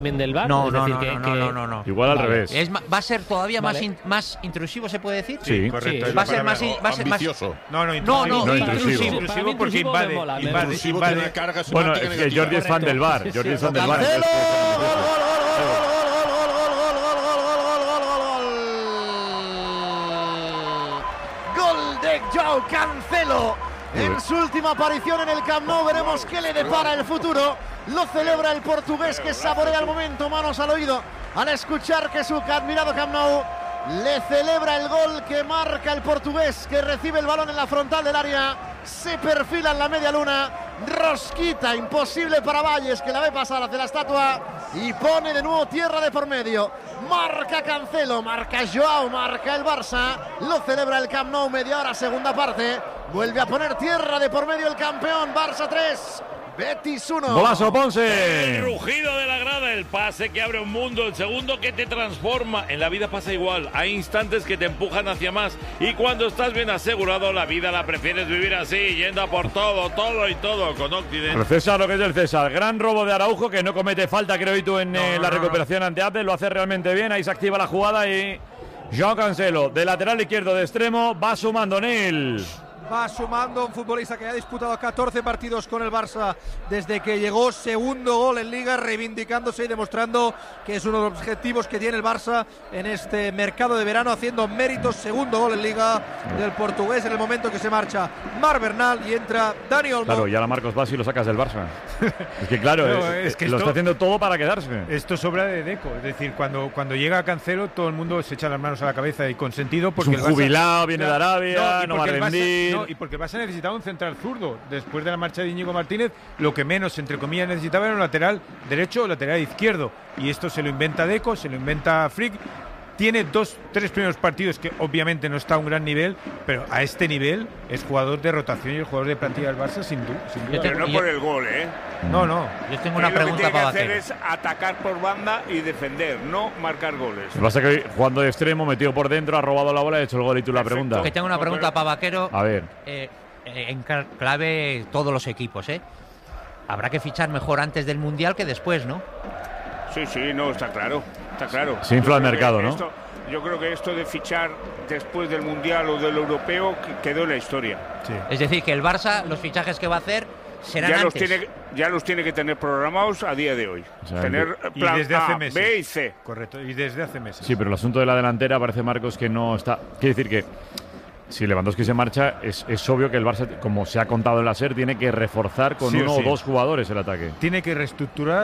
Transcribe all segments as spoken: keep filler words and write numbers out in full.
del V A R, No, es no, decir, no, que, no, que... no, no, no. Igual al Vale. revés. Es, ma- ¿Va a ser todavía Vale. más, in- más intrusivo, se puede decir? Sí, correcto. Sí. es Va la a ser palabra. más, in- va a ser más ambicioso. No, no, No, intrusivo. no, No, intrusivo. intrusivo. Para mí porque intrusivo invade, me mola, me invade, mola. Intrusivo invade. tiene una carga Bueno, semántica es que negativa. Jordi es fan del V A R. Sí, Jordi sí. es fan del V A R. ¡Cancelo! ¡Gol, gol, gol, gol, gol, gol, gol, gol, gol, gol, gol, gol, gol, gol, gol, gol, gol, gol, gol! ¡Gol de Joao Cancelo! En su última aparición en el Camp Nou, veremos qué le depara el futuro. Lo celebra el portugués, que saborea el momento, manos al oído, al escuchar que su admirado Camp Nou le celebra el gol que marca el portugués, que recibe el balón en la frontal del área, se perfila en la media luna, rosquita imposible para Valles, que la ve pasar hacia la estatua y pone de nuevo tierra de por medio. Marca Cancelo, marca Joao, marca el Barça, lo celebra el Camp Nou, media hora, segunda parte, vuelve a poner tierra de por medio el campeón. Barça tres, Betis uno. Golazo, El Ponce. rugido de la grada, el pase que abre un mundo, el segundo que te transforma. En la vida pasa igual, hay instantes que te empujan hacia más y cuando estás bien asegurado, la vida la prefieres vivir así, yendo a por todo, todo y todo con Occident. El César, lo que es del César. Gran robo de Araujo, que no comete falta, creo, y tú en eh, No, la no, no, recuperación ante Apple. Lo hace realmente bien. Ahí se activa la jugada y Joao Cancelo, de lateral izquierdo de extremo, va sumando Neil. Va sumando un futbolista que ha disputado catorce partidos con el Barça desde que llegó, segundo gol en Liga, reivindicándose y demostrando que es uno de los objetivos que tiene el Barça en este mercado de verano, haciendo méritos. Segundo gol en Liga del portugués en el momento que se marcha Marc Bernal y entra Dani Olmo. Claro, y ahora Marcos vas y lo sacas del Barça. Es que claro, No, es, es que lo esto- está haciendo todo para quedarse. Esto sobra de Deco, es decir, cuando, cuando llega Cancelo todo el mundo se echa las manos a la cabeza y con sentido porque un el Barça- jubilado, viene de Arabia, y no va a porque el Barça- rendir. no, y porque el Barça necesitaba un central zurdo. Después de la marcha de Íñigo Martínez, lo que menos, entre comillas, necesitaba era un lateral derecho o lateral izquierdo. Y esto se lo inventa Deco, se lo inventa Frick. Tiene dos, tres primeros partidos que obviamente no está a un gran nivel, pero a este nivel es jugador de rotación y el jugador de plantilla del Barça sin, du sin duda. Yo Pero no Y- por el gol, ¿eh? No, no. Yo tengo Él una lo que pregunta tiene que para hacer Vaquero. es atacar por banda y defender, no marcar goles. Lo que pasa es que hoy, jugando de extremo, metido por dentro, ha robado la bola y ha hecho el gol. Y tú la Perfecto. pregunta. Que tengo una No, pregunta pero- para Vaquero. A ver. Eh, eh, en ca- clave todos los equipos, ¿eh? Habrá que fichar mejor antes del Mundial que después, ¿no? Sí, sí, no, está claro, está claro. Se infla el Yo creo mercado, que ¿no? esto- yo creo que esto de fichar después del Mundial o del Europeo que- quedó en la historia. Sí. Es decir, que el Barça, los fichajes que va a hacer serán Ya los, antes. tiene, ya los tiene que tener programados a día de hoy. O sea, tener Y plan desde hace A, meses. B y C. Correcto, y desde hace meses. Sí, pero el asunto de la delantera parece, Marcos, que no está. Quiere decir que si Lewandowski se marcha, es, es obvio que el Barça, como se ha contado en la SER, tiene que reforzar con Sí o uno sí. o dos jugadores el ataque. Tiene que reestructurar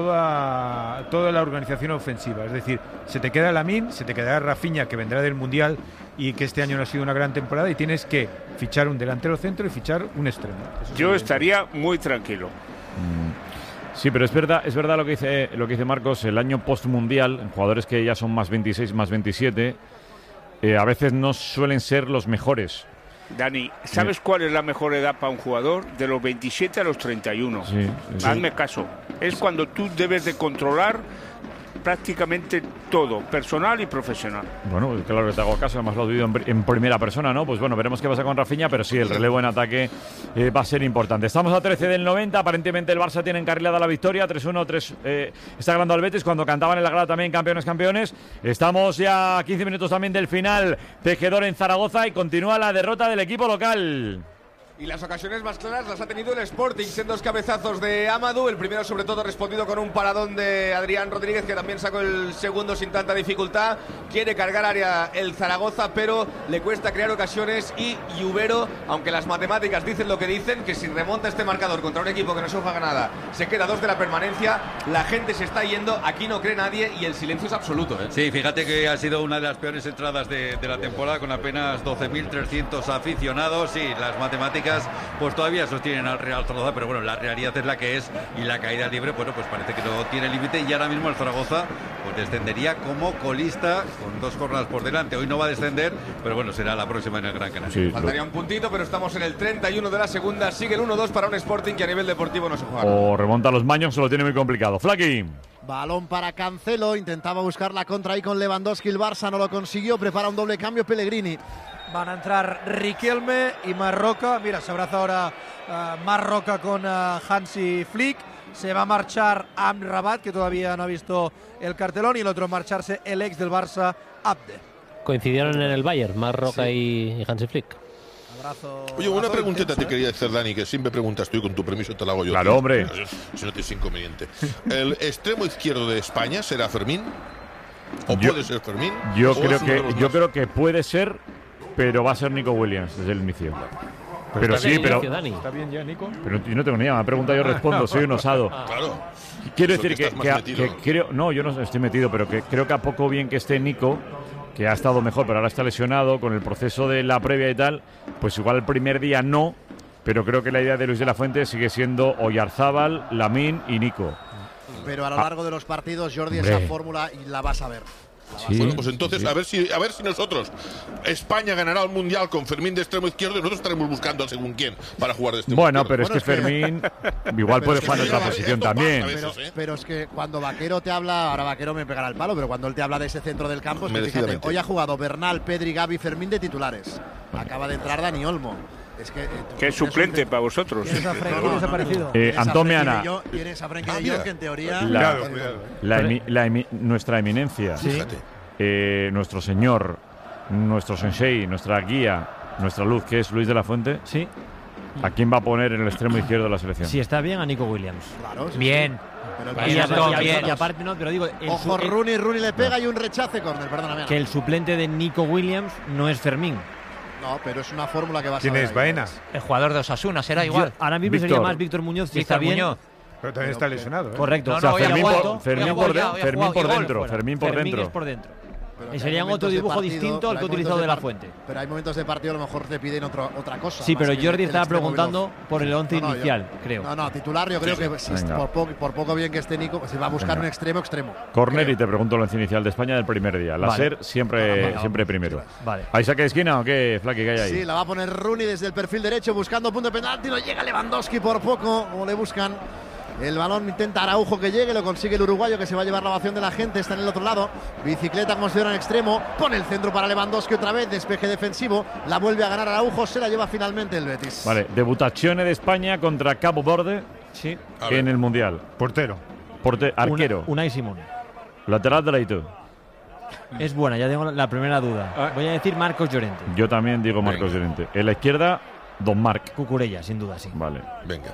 toda, toda la organización ofensiva. Es decir, se te queda Lamine, se te quedará Rafinha, que vendrá del Mundial y que este año no ha sido una gran temporada, y tienes que fichar un delantero centro y fichar un extremo. Eso es Yo evidente. estaría muy tranquilo. Sí, pero es verdad, es verdad lo que dice, lo que dice Marcos, el año post-mundial, en jugadores que ya son más veintiséis, más veintisiete, eh, a veces no suelen ser los mejores. Dani, ¿sabes cuál es la mejor edad para un jugador? De los veintisiete a los treinta y uno. Sí, sí. Hazme caso. Es cuando tú debes de controlar prácticamente todo, personal y profesional. Bueno, claro que te hago caso, además lo he vivido en, en primera persona, ¿no? Pues bueno, veremos qué pasa con Rafinha, pero sí, el relevo en ataque eh, va a ser importante. Estamos a trece del noventa, aparentemente el Barça tiene encarrilada la victoria, tres uno, tres, eh, está ganando al Betis, cuando cantaban en la grada también campeones, campeones. Estamos ya a quince minutos también del final, tejedor en Zaragoza, y continúa la derrota del equipo local. Y las ocasiones más claras las ha tenido el Sporting, sendos cabezazos de Amadou, el primero sobre todo respondido con un paradón de Adrián Rodríguez, que también sacó el segundo sin tanta dificultad. Quiere cargar área el Zaragoza, pero le cuesta crear ocasiones, y Lluvero, aunque las matemáticas dicen lo que dicen, que si remonta este marcador contra un equipo que no se juega nada, se queda dos de la permanencia, la gente se está yendo, aquí no cree nadie y el silencio es absoluto, ¿eh? Sí, fíjate que ha sido una de las peores entradas de, de la temporada, con apenas doce mil trescientos aficionados. Sí, las matemáticas pues todavía sostienen al Real Zaragoza, pero bueno, la realidad es la que es, y la caída libre, bueno, pues parece que no tiene límite, y ahora mismo el Zaragoza pues descendería como colista con dos jornadas por delante. Hoy no va a descender, pero bueno, será la próxima en el Gran Canaria. Sí, Faltaría un puntito, pero estamos en el treinta y uno de la segunda, sigue el uno dos para un Sporting que a nivel deportivo no se juega. O remonta a los Maños, se lo tiene muy complicado. Flaky. Balón para Cancelo, intentaba buscar la contra ahí con Lewandowski, el Barça no lo consiguió, prepara un doble cambio Pellegrini. Van a entrar Riquelme y Marroca, mira, se abraza ahora uh, Marroca con uh, Hansi Flick. se va a marchar Amrabat, que todavía no ha visto el cartelón, y el otro marcharse el ex del Barça, Abde. Coincidieron en el Bayern, Marc Roca Sí. y, y Hansi Flick. Abrazo. Oye, una abrazo preguntita intenso, te ¿eh? quería hacer, Dani, que siempre preguntas tú y con tu permiso te la hago yo. Claro, tío. hombre. Si no tienes inconveniente. ¿El extremo izquierdo de España será Fermín? ¿O Yo- puede ser Fermín? Yo ¿O creo es uno de que los yo más? creo que puede ser, pero va a ser Nico Williams desde el inicio. Pero Desde sí, el pero, inicio, Dani. ¿Está bien ya, Nico? pero yo no tengo ni idea. Me ha preguntado, yo respondo. Soy un osado. Claro. Quiero Eso decir que que, estás más que a- metido. que creo, no, yo no estoy metido, pero que creo que a poco bien que esté Nico, que ha estado mejor, pero ahora está lesionado con el proceso de la previa y tal, pues igual el primer día no, pero creo que la idea de Luis de la Fuente sigue siendo Oyarzábal, Lamín y Nico. Pero a lo largo de los partidos, Jordi, Hombre. esa fórmula y la vas a ver. Sí, Bueno, pues entonces, sí, sí. a ver si a ver si nosotros, España ganará el Mundial con Fermín de extremo izquierdo y nosotros estaremos buscando a según quién para jugar de extremo Bueno, izquierdo. pero es que Fermín igual Pero puede es que jugar en sí, otra a ver, posición esto pasa también. a veces. Pero, Eso, ¿eh? pero es que cuando Vaquero te habla, ahora Vaquero me pegará el palo, pero cuando él te habla de ese centro del campo, es que fíjate, Merecidamente. hoy ha jugado Bernal, Pedri, Gavi, Fermín de titulares. Acaba de entrar Dani Olmo. Es que, eh, tú Que es tienes un suplente ce- para vosotros. ¿Quién es a Frenkie No, no, no, desaparecido? no. Eh, Tienes a Antón Frenkie Meana. de Jong- Tienes a Frenkie Ah, de mira. Jong, que en teoría. La- Cuidado, cuidado. ¿eh? La emi- la emi- nuestra eminencia, Fíjate. eh, nuestro señor, nuestro sensei, nuestra guía, nuestra luz, que es Luis de la Fuente, Sí, ¿a quién va a poner en el extremo izquierdo de la selección? si está bien, a Nico Williams. Claro, sí, Bien. sí. Pero Bien, que- Y, Antón, aparte- bien. y aparte, no, pero digo, el Ojo, su- el- Rooney, Rooney le pega y un rechace córner, perdóname. que el suplente de Nico Williams no es Fermín. No, pero es una fórmula que vas a ¿Quién ver. es ahí. Baena? El jugador de Osasuna será igual. Yo- ahora mismo Víctor. sería más Víctor Muñoz, si Víctor está bien. Muñoz. Pero también está lesionado. ¿eh? Correcto. No, O sea, no, hoy ha Fermín, jugado, por, hoy ha Fermín, jugado por, ya, de- hoy ha Fermín jugado por y gol dentro, fuera. Fermín por Fermín dentro. es por dentro. Pero Y que sería hay otro momentos de dibujo partido, distinto al pero que ha hay utilizado momentos de la par- Fuente. Pero hay momentos de partido a lo mejor te piden otro, otra cosa. Sí, más pero que el- Jordi el estaba extremo preguntando veloz. por el once No, no, yo- inicial, creo. No, no, titular yo creo que si Venga. por, poco, por poco bien que esté Nico, se va a buscar Venga. un extremo extremo. Corner Creo. y te pregunto el once inicial de España del primer día. La Vale. SER siempre, Venga, siempre vamos. primero. Vale. ¿Hay saque de esquina o qué, Flaky, que hay ahí? Sí, la va a poner Rooney desde el perfil derecho buscando punto de penalti. No llega Lewandowski por poco, como le buscan. El balón intenta Araujo que llegue, lo consigue el uruguayo que se va a llevar la ovación de la gente, está en el otro lado. Bicicleta como si fuera en extremo, pone el centro para Lewandowski otra vez, despeje defensivo, la vuelve a ganar Araujo, se la lleva finalmente el Betis. Vale, debutazione de España contra Cabo Verde Sí. A ver. en el Mundial. Portero. Porte, arquero, Una, Unai Simón. lateral derecho. Es buena, ya tengo la primera duda. Ah. Voy a decir Marcos Llorente. Yo también digo Marcos Llorente. En la izquierda, Don Marc. Cucurella, sin duda, sí. Vale. Venga.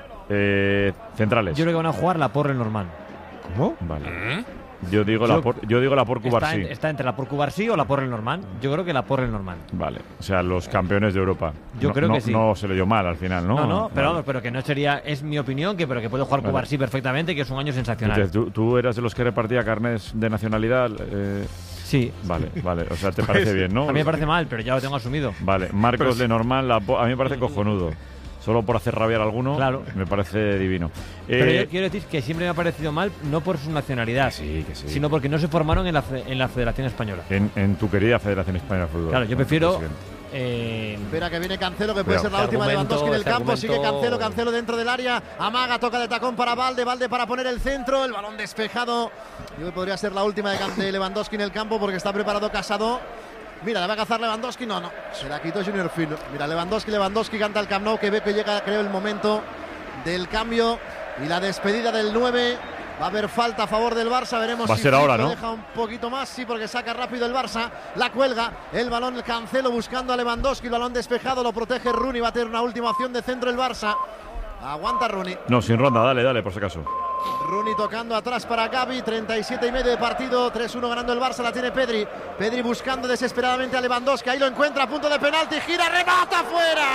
Eh, centrales. Yo creo que van a jugar la Porre normal. ¿Cómo? Vale. Yo digo Yo- la por, yo digo la por Está, Cubarsí. en- está entre la Porco Barsí o la Porre normal. Yo creo que la Porre normal. Vale. O sea, los campeones de Europa. Yo No- creo no- que sí. No se le dio mal al final, ¿no? No, no, pero Vale. vamos, pero que no sería, es mi opinión, que pero que puede jugar Vale. Cubarsí perfectamente, que es un año sensacional. Entonces, ¿tú, tú eras de los que repartía carnes de nacionalidad. eh, Sí. Vale, vale. O sea, te parece bien, ¿no? A mí me parece mal, pero ya lo tengo asumido. Vale, Marcos de normal, la po- a mí me parece cojonudo. Solo por hacer rabiar a alguno, Claro. me parece divino. Pero Eh, yo quiero decir que siempre me ha parecido mal, no por su nacionalidad, sí, que sí. sino porque no se formaron en la, fe- en la Federación Española. en, en tu querida Federación Española de Fútbol. Claro, yo prefiero. Presidente. eh, Espera que viene Cancelo, que puede Cuidado. ser la Este última de argumento- Lewandowski en el este campo. Sigue argumento- Cancelo, Cancelo dentro del área. Amaga, toca de tacón para Valde, Valde para poner el centro. El balón despejado. Y hoy podría ser la última de, Can- de Lewandowski en el campo porque está preparado Casado. Mira, la va a cazar Lewandowski. No, no. Se la quitó Junior Fino. Mira, Lewandowski, Lewandowski canta el Camp Nou, que ve que llega, creo, el momento del cambio y la despedida del nueve. Va a haber falta a favor del Barça, veremos Va a si ser Flick ahora, lo ¿no? deja un poquito más, sí, porque saca rápido el Barça, la cuelga, el balón el Cancelo buscando a Lewandowski, el balón despejado, lo protege Rooney, va a tener una última opción de centro el Barça. Aguanta Rooney. No, sin ronda, dale, dale, por si acaso. Rooney tocando atrás para Gavi, treinta y siete y medio de partido, tres uno ganando el Barça, la tiene Pedri. Pedri buscando desesperadamente a Lewandowski, ahí lo encuentra a punto de penalti, gira, remata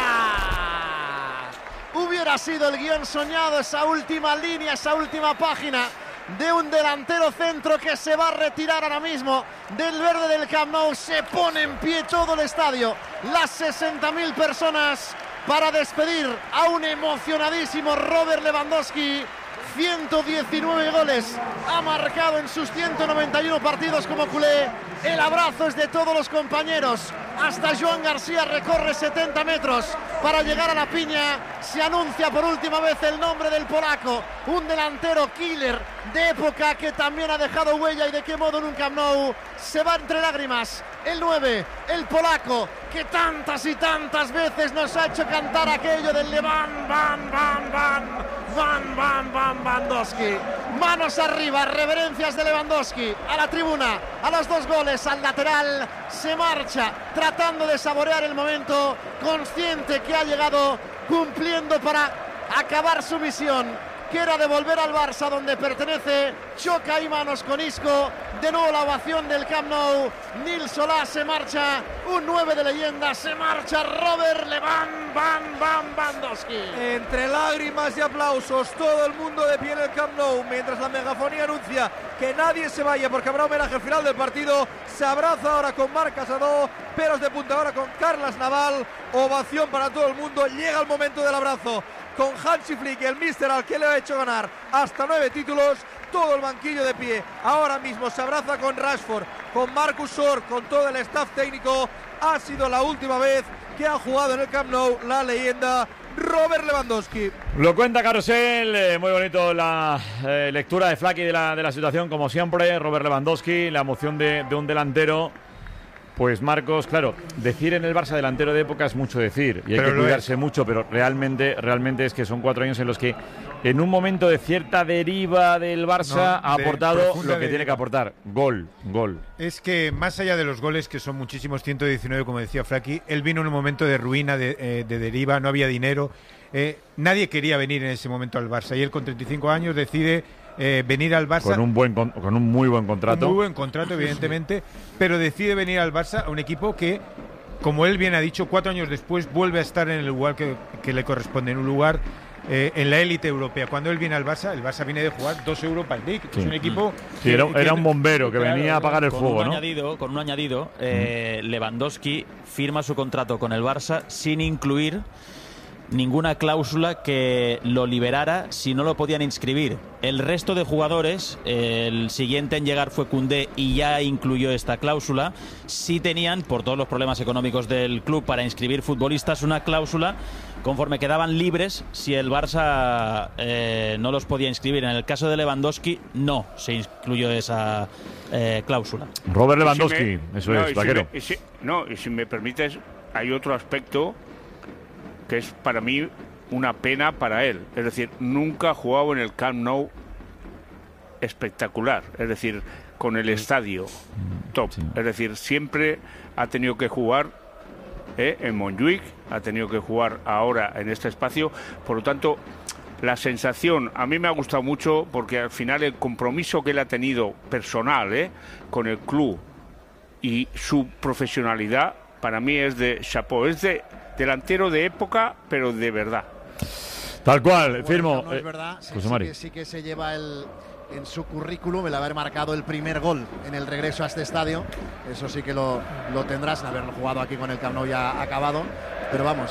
fuera. Hubiera sido el guión soñado, esa última línea, esa última página de un delantero centro que se va a retirar ahora mismo del verde del Camp Nou. Se pone en pie todo el estadio, las sesenta mil personas para despedir a un emocionadísimo Robert Lewandowski. ciento diecinueve goles ha marcado en sus ciento noventa y uno partidos como culé. El abrazo es de todos los compañeros. Hasta Joan García recorre setenta metros para llegar a la piña. Se anuncia por última vez el nombre del polaco, un delantero killer de época que también ha dejado huella, y de qué modo en un Camp Nou. Se va entre lágrimas el nueve, el polaco, que tantas y tantas veces nos ha hecho cantar aquello del Levan, van, van, van. Van, van, van, Lewandowski. Manos arriba, reverencias de Lewandowski. A la tribuna, a los dos goles, al lateral. Se marcha, tratando de saborear el momento. Consciente que ha llegado, cumpliendo para acabar su misión, que era devolver al Barça donde pertenece. Choca y manos con Isco. De nuevo la ovación del Camp Nou. Nils Solá se marcha. Un nueve de leyenda. Se marcha Robert Levan Van Van Lewandowski. Entre lágrimas y aplausos, todo el mundo de pie en el Camp Nou, mientras la megafonía anuncia que nadie se vaya porque habrá homenaje al final del partido. Se abraza ahora con Marc Casado, pelos de punta ahora con Carles Naval. Ovación para todo el mundo. Llega el momento del abrazo con Hansi Flick, el míster al que le ha hecho ganar hasta nueve títulos. Todo el banquillo de pie. Ahora mismo se abraza con Rashford, con Marcus Short, con todo el staff técnico. Ha sido la última vez que ha jugado en el Camp Nou la leyenda Robert Lewandowski. Lo cuenta Carosel, eh, muy bonito la eh, lectura de Flaky de la, de la situación, como siempre. Robert Lewandowski, la emoción de, de un delantero. Pues Marcos, claro, decir en el Barça delantero de época es mucho decir y hay Pero que lo cuidarse es. mucho, pero realmente, realmente es que son cuatro años en los que en un momento de cierta deriva del Barça No, ha de aportado profunda lo que deriva. tiene que aportar, gol, gol. Es que más allá de los goles, que son muchísimos, ciento diecinueve, como decía Flaky, él vino en un momento de ruina, de, eh, de deriva, no había dinero. Eh, nadie quería venir en ese momento al Barça y él con treinta y cinco años decide eh, venir al Barça. Con un buen con, con un muy buen contrato. Un muy buen contrato, evidentemente, pero decide venir al Barça, a un equipo que, como él bien ha dicho, cuatro años después vuelve a estar en el lugar que, que le corresponde, en un lugar eh, en la élite europea. Cuando él viene al Barça, el Barça viene de jugar dos Europa League, Sí. es un equipo... Sí, que- era, que- era un bombero que Claro, venía a apagar el con fuego, un ¿no? Añadido, con un añadido, eh, Lewandowski firma su contrato con el Barça sin incluir ninguna cláusula que lo liberara si no lo podían inscribir. El resto de jugadores, eh, el siguiente en llegar fue Koundé y ya incluyó esta cláusula. Sí tenían, por todos los problemas económicos del club, para inscribir futbolistas, una cláusula conforme quedaban libres si el Barça eh, no los podía inscribir. En el caso de Lewandowski no se incluyó esa eh, cláusula. Robert Y si Lewandowski, me- eso no, es, y si vaquero. me- y si- no, y si me permites, hay otro aspecto que es para mí una pena para él. Es decir, nunca ha jugado en el Camp Nou espectacular. Es decir, con el estadio top. Es decir, siempre ha tenido que jugar eh, en Montjuic, ha tenido que jugar ahora en este espacio. Por lo tanto, la sensación a mí me ha gustado mucho porque al final el compromiso que él ha tenido personal eh, con el club y su profesionalidad para mí es de chapeau, es de delantero de época, pero de verdad. Tal cual, Bueno, firmo. no es eh, verdad, sí, José sí Mari. que, sí que se lleva el, en su currículum el haber marcado el primer gol en el regreso a este estadio. Eso sí que lo, lo tendrás, en haberlo jugado aquí con el Camp Nou ya acabado. Pero vamos,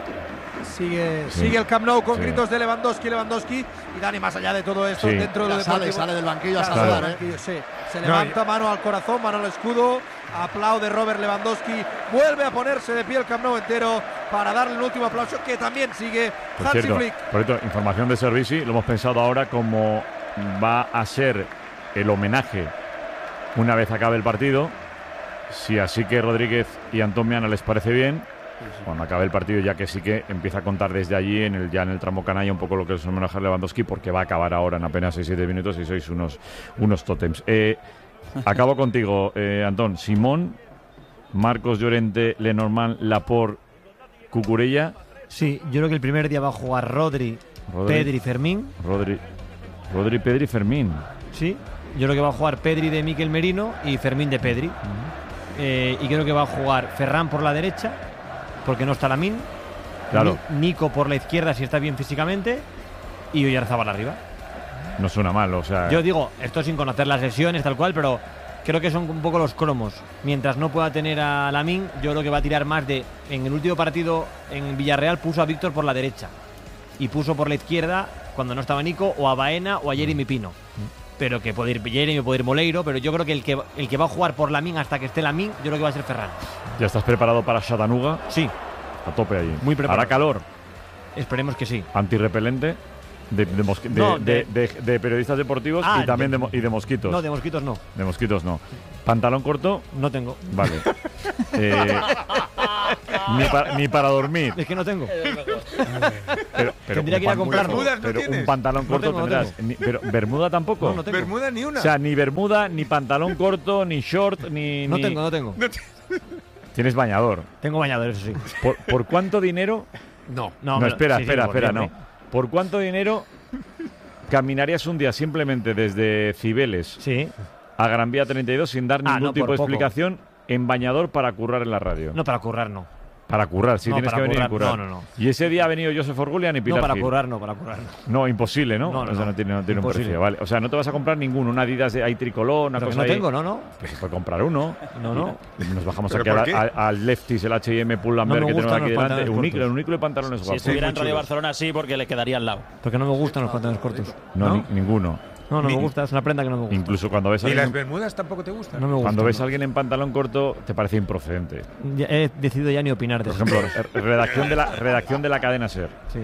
Sigue, Sí. sigue el Camp Nou con Sí. gritos de Lewandowski, Lewandowski. Y Dani, más allá de todo esto, Sí. dentro de lo Ya sale, deportivo- sale del banquillo a Claro, saludar, del ¿eh? banquillo, sí. Se No, levanta, mano al corazón, mano al escudo. Aplaude Robert Lewandowski. Vuelve a ponerse de pie el Camp Nou entero para darle un último aplauso que también sigue Por Hansi cierto, Flick. por cierto, información de servicio, lo hemos pensado ahora como va a ser el homenaje una vez acabe el partido. Si así que Rodríguez y Antón Miana les parece bien, cuando acabe el partido ya que sí que empieza a contar desde allí en el ya en el tramo canalla un poco lo que es el homenaje a Lewandowski, porque va a acabar ahora en apenas seis siete minutos y sois unos, unos tótems. Eh, acabo contigo, eh, Antón. Simón, Marcos Llorente, Lenormand, Laporte, Cucurella. Sí, yo creo que el primer día va a jugar Rodri, Rodri. Pedri, Fermín. Rodri, Rodri, Pedri, Fermín. Sí, yo creo que va a jugar Pedri de Miquel Merino y Fermín de Pedri. Eh, y creo que va a jugar Ferran por la derecha, porque no está Lamine. Claro. Ni- Nico por la izquierda, si está bien físicamente. Y Oyarzabal arriba. No suena mal, o sea. Yo digo, esto sin conocer las lesiones, tal cual, pero creo que son un poco los cromos. Mientras no pueda tener a Lamine, yo creo que va a tirar más de... En el último partido en Villarreal puso a Víctor por la derecha. Y puso por la izquierda, cuando no estaba Nico, o a Baena o a Jeremy Pino. Pero que puede ir Jeremy, puede ir Moleiro, pero yo creo que el que, el que va a jugar por Lamine hasta que esté Lamine, yo creo que va a ser Ferran. ¿Ya estás preparado para Chattanooga? Sí. A tope ahí. Muy preparado. ¿Hará calor? Esperemos que sí. ¿Antirrepelente? De, de, mosqui- de- No, de- de- de- de periodistas deportivos Ah, y también de, de- mo- y de mosquitos. No, de mosquitos no. De mosquitos no. ¿Pantalón corto? No tengo. Vale. Eh, ni, pa- ni para dormir. Es que no tengo. Pero, pero Tendría un que ir a pan- comprarlo. ¿Bermudas no pero tienes? un pantalón No corto tengo, no tendrás. tengo. Ni- pero ¿bermuda tampoco? No, no tengo. Bermuda ni una. O sea, ni bermuda, ni pantalón corto, ni short, ni... No ni- tengo, no tengo. Tienes bañador. Tengo bañador, eso sí. ¿Por, por cuánto dinero? No. No, pero- espera, sí, sí, espera, por espera, bien, no. ¿eh? ¿Por cuánto dinero caminarías un día simplemente desde Cibeles Sí. a Gran Vía treinta y dos sin dar Ah, ningún no, tipo por de poco. explicación en bañador para currar en la radio? No, para currar no. Para currar, sí, No, tienes para que venir a currar, currar. no, no, no. Y ese día ha venido Joseph Orgulian y Pilar No, para Gil. currar no, para currar no. No, imposible, ¿no? No, no, o sea, no no. tiene, no tiene un Imposible. precio, vale. O sea, no te vas a comprar ninguno, una Adidas de ahí tricolor, una Pero que cosa no ahí. tengo, no, no. Pues se puede comprar uno. No, no. Y nos bajamos ¿Pero aquí por al, qué? al- al Lefties, el H y M Pull&Bear No me que tenemos gustan aquí los delante. pantalones Uniclo, cortos. uniclo de pantalones Si guapos. estuviera en Radio Barcelona sí, porque le quedaría al lado. Porque no me gustan los pantalones cortos. No, ¿No? ni- ninguno. No, no me Ni- gusta, es una prenda que no me gusta. Incluso cuando ves a ¿Y las alguien, bermudas tampoco te gustan? No me gusta. cuando ves a no. alguien en pantalón corto, te parece improcedente. Ya he decidido ya ni opinar de Por eso. ejemplo, re- redacción de la, redacción de la cadena SER. Sí,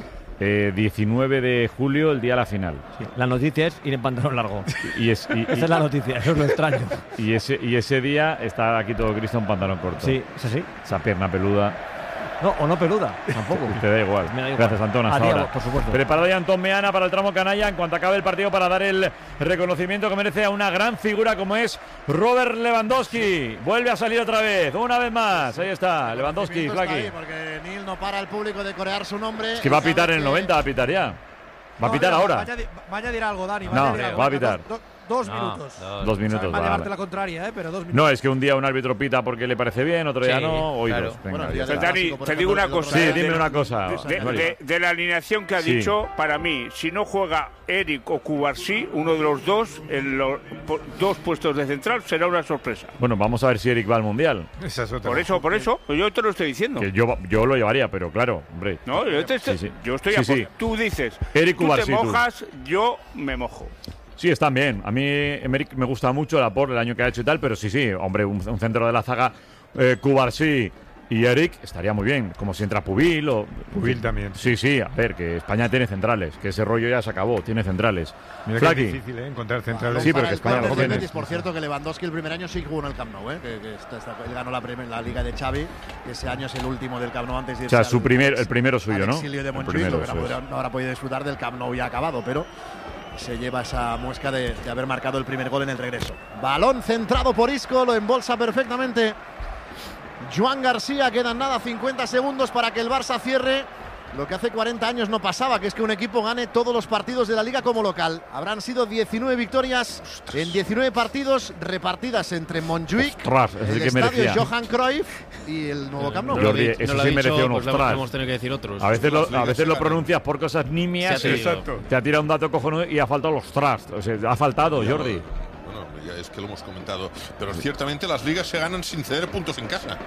Eh, diecinueve de julio, el día de la final. sí. La noticia es ir en pantalón largo. Y, es, y, Esa es la noticia, eso es lo extraño. y ese, y ese día está aquí todo Cristo en pantalón corto. Sí, es así. Esa pierna peluda. No, o no peluda, tampoco. Te da igual. Me da igual. Gracias, Antón. Hasta A ti, ahora. por supuesto. Preparado ya Antón Meana para el tramo canalla en cuanto acabe el partido para dar el reconocimiento que merece a una gran figura como es Robert Lewandowski. Vuelve a salir otra vez, una vez más. Ahí está, Lewandowski, Está ahí, Flaki. porque Neil no para el público de corear su nombre. Es que va a Y sabe pitar en el que- noventa, va a pitar ya. Va a No, pitar no, ahora. Va a añadir, va a añadir algo, Dani. Va No, a añadir algo. va a Venga, pitar. do- do- dos No, minutos. dos. Dos minutos. Va a vale. llevarte la contraria, ¿eh? Pero dos minutos. No, es que un día un árbitro pita porque le parece bien, otro día Sí, no. Hoy claro. dos. Venga, Bueno, ya días está. del Dani, clásico, por te ejemplo, digo una el otro cosa. Sí, día. dime una cosa. De, Mario. de- de la alineación que ha Sí. dicho, para mí, si no juega Eric o Cubarsí, uno de los dos, en los po- dos puestos de central, será una sorpresa. Bueno, vamos a ver si Eric va al Mundial. Esa es otra. Por eso, por eso, pues yo te lo estoy diciendo. Que yo, yo lo llevaría, pero claro, hombre. No, yo, te- Sí, sí. yo estoy Sí, a por- sí. Tú dices, Eric tú Cubarsí, te tú. mojas, yo me mojo. Sí, están bien. A mí Emerick me gusta mucho la por el año que ha hecho y tal, pero sí, sí, hombre, un, un centro de la zaga, eh, Cubarsí y Eric estaría muy bien, como si entra Pubil o... Pubil también. Sí, sí, a ver, que España tiene centrales, que ese rollo ya se acabó, tiene centrales. Mira que Flaki. es difícil, ¿eh? Encontrar centrales. Sí, pero Para que el España córner lo del tiene. Betis, por cierto, que Lewandowski el primer año sí jugó en el Camp Nou, ¿eh? que, que está- está- él ganó la, primer- la Liga de Xavi, que ese año es el último del Camp Nou antes de O sea, irse su al- primer, al- el primero suyo, al ¿no? exilio de El Montjuic, primero, lo que eso no, es. podrá- no habrá podido disfrutar del Camp Nou ya acabado, pero se lleva esa muesca de, de haber marcado el primer gol en el regreso. Balón centrado por Isco, lo embolsa perfectamente Joan García. Quedan nada, cincuenta segundos para que el Barça cierre lo que hace cuarenta años no pasaba, que es que un equipo gane todos los partidos de la Liga como local. Habrán sido diecinueve victorias en diecinueve partidos repartidas entre Montjuic, Ostras, es el el que estadio merecía. Johan Cruyff y el nuevo Camp Nou. Jordi, No eso lo ha sí dicho, merecía un pues lo ostras. hemos tenido que decir otros. A veces lo, Las a ligas veces se lo ganan. pronuncias por cosas nimias Sí, y exacto. te ha tirado un dato cojonudo y ha faltado los trust. O sea, ha faltado, Ya Jordi. lo- Bueno, ya es que lo hemos comentado. Pero ciertamente las ligas se ganan sin ceder puntos en casa.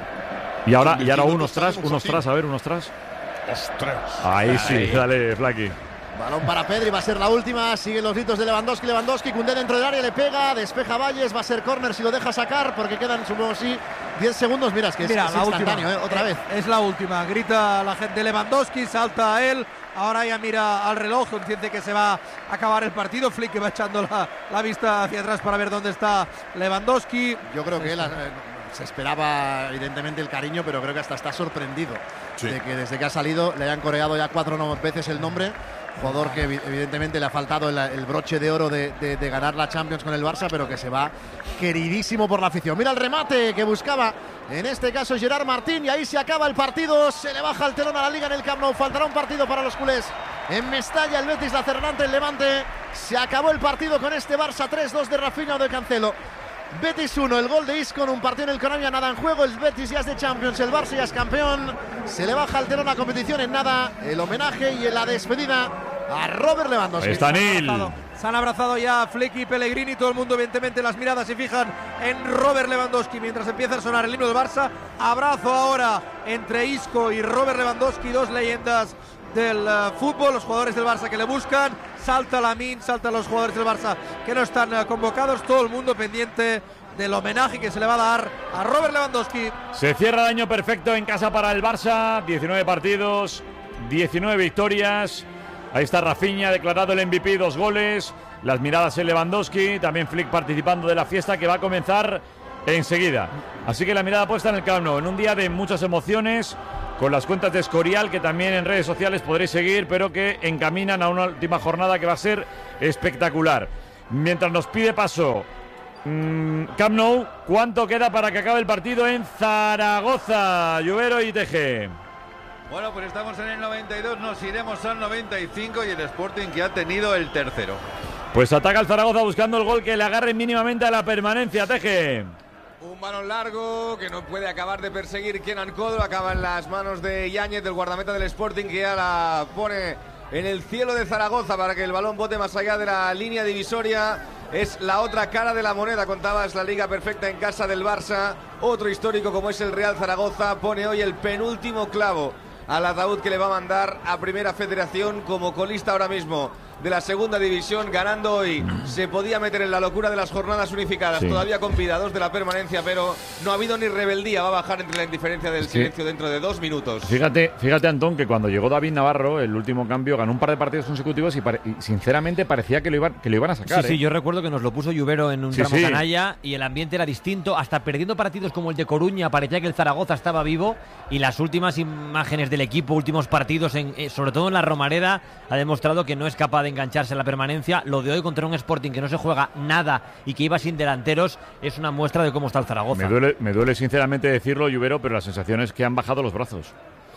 Y ahora, y ahora Invirtiendo unos tu tras, estadio, unos Joaquín. tras, a ver, unos tras. ¡Ostras! Ahí sí, Ahí. dale, Flaki. Balón para Pedri, va a ser la última. Siguen los gritos de Lewandowski. Lewandowski, Koundé dentro del área, le pega, despeja Valles, va a ser córner si lo deja sacar, porque quedan, supongo, sí, diez segundos. Mira, es que es, Mira, es la última. instantáneo, ¿eh? Otra Eh, vez. Es la última. Grita la gente de Lewandowski, salta a él. Ahora ya mira al reloj, entiende que se va a acabar el partido. Flick que va echando la, la vista hacia atrás para ver dónde está Lewandowski. Yo creo que él eh, se esperaba, evidentemente, el cariño, pero creo que hasta está sorprendido Sí. de que desde que ha salido le hayan coreado ya cuatro no- veces el nombre. Jugador que evi- evidentemente le ha faltado el, el broche de oro de, de- de ganar la Champions con el Barça, pero que se va queridísimo por la afición. Mira el remate que buscaba, en este caso Gerard Martín, y ahí se acaba el partido. Se le baja el telón a la Liga en el Camp Nou. Faltará un partido para los culés. En Mestalla, el Betis, la Cerrante, el Levante. Se acabó el partido con este Barça tres dos de Rafinha o de Cancelo. Betis uno, el gol de Isco en un partido en el que no había nada en juego. El Betis ya es de Champions, el Barça ya es campeón. Se le baja el telón a competición en nada. El homenaje y la despedida a Robert Lewandowski. Ahí está Neil. Se han abrazado ya Flick y Pellegrini. Todo el mundo, evidentemente, las miradas se fijan en Robert Lewandowski mientras empieza a sonar el himno del Barça. Abrazo ahora entre Isco y Robert Lewandowski, dos leyendas del uh, fútbol, los jugadores del Barça que le buscan. Salta Lamine, saltan los jugadores del Barça que no están uh, convocados. Todo el mundo pendiente del homenaje que se le va a dar a Robert Lewandowski. Se cierra el año perfecto en casa para el Barça. diecinueve partidos, diecinueve victorias. Ahí está Rafinha, declarado el M V P, dos goles. Las miradas en Lewandowski. También Flick participando de la fiesta que va a comenzar enseguida. Así que la mirada puesta en el Camp Nou, en un día de muchas emociones, con las cuentas de Escorial, que también en redes sociales podréis seguir, pero que encaminan a una última jornada que va a ser espectacular. Mientras nos pide paso mmm, Camp Nou, ¿cuánto queda para que acabe el partido en Zaragoza? Lluvero y T G. Bueno, pues estamos en el noventa y dos, nos iremos al noventa y cinco y el Sporting que ha tenido el tercero. Pues ataca el Zaragoza buscando el gol que le agarre mínimamente a la permanencia, T G. Un balón largo que no puede acabar de perseguir Kenan Codro, acaba en las manos de Yáñez, del guardameta del Sporting, que ya la pone en el cielo de Zaragoza para que el balón bote más allá de la línea divisoria. Es la otra cara de la moneda, contabas, la liga perfecta en casa del Barça. Otro histórico como es el Real Zaragoza pone hoy el penúltimo clavo al ataúd que le va a mandar a Primera Federación como colista ahora mismo de la segunda división, ganando hoy. Se podía meter en la locura de las jornadas unificadas, sí. Todavía con vida, dos de la permanencia, pero no ha habido ni rebeldía. Va a bajar entre la indiferencia del sí. silencio dentro de dos minutos. Fíjate, fíjate, Antón, que cuando llegó David Navarro, el último cambio, ganó un par de partidos consecutivos y, pare- y sinceramente parecía que lo iban, que lo iban a sacar. Sí, ¿eh? sí, yo recuerdo que nos lo puso Lluvero en un sí, tramo sí. canalla y el ambiente era distinto. Hasta perdiendo partidos como el de Coruña, parecía que el Zaragoza estaba vivo, y las últimas imágenes del equipo, últimos partidos, en, eh, sobre todo en la Romareda, ha demostrado que no es capaz de engancharse en la permanencia. Lo de hoy contra un Sporting que no se juega nada y que iba sin delanteros es una muestra de cómo está el Zaragoza. Me duele, me duele sinceramente decirlo, Lluvero, pero la sensación es que han bajado los brazos.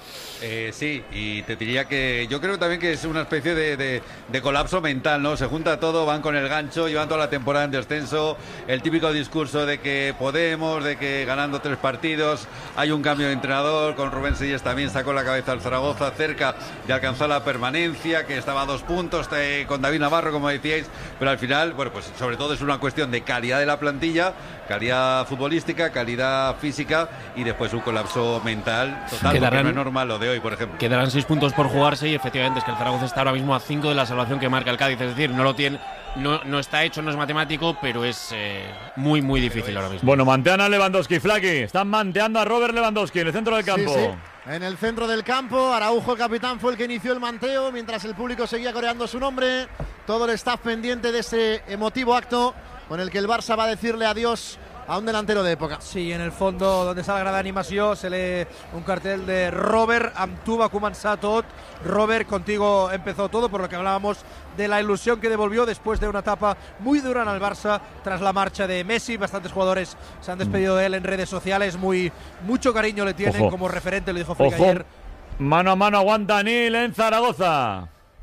Eh, sí, y te diría que yo creo también que es una especie de, de, de colapso mental, ¿no? Se junta todo, van con el gancho, llevan toda la temporada en descenso, el típico discurso de que podemos, de que ganando tres partidos, hay un cambio de entrenador, con Rubén Sellés también sacó la cabeza al Zaragoza cerca de alcanzar la permanencia, que estaba a dos puntos eh, con David Navarro, como decíais, pero al final, bueno, pues sobre todo es una cuestión de calidad de la plantilla, calidad futbolística, calidad física y después un colapso mental total, Quedarán... porque no es normal lo de hoy, por ejemplo. Quedarán seis puntos por jugarse y efectivamente es que el Zaragoza está ahora mismo a cinco de la salvación que marca el Cádiz. Es decir, no lo tiene, no, no está hecho, no es matemático, pero es eh, muy, muy difícil ahora mismo. Bueno, mantean a Lewandowski, Flaki. Están manteando a Robert Lewandowski en el centro del campo. Sí, sí. En el centro del campo, Araujo, el capitán, fue el que inició el manteo, mientras el público seguía coreando su nombre. Todo el staff pendiente de ese emotivo acto con el que el Barça va a decirle adiós a un delantero de época. Sí, en el fondo, donde está la grada d'animació, se lee un cartel de Robert, amb tu va començar tot. Robert, contigo empezó todo, por lo que hablábamos de la ilusión que devolvió después de una etapa muy dura en el Barça tras la marcha de Messi. Bastantes jugadores se han despedido de él en redes sociales, muy mucho cariño le tienen. Ojo. Como referente, lo dijo Flick ayer. Mano a mano aguanta Nil en Zaragoza.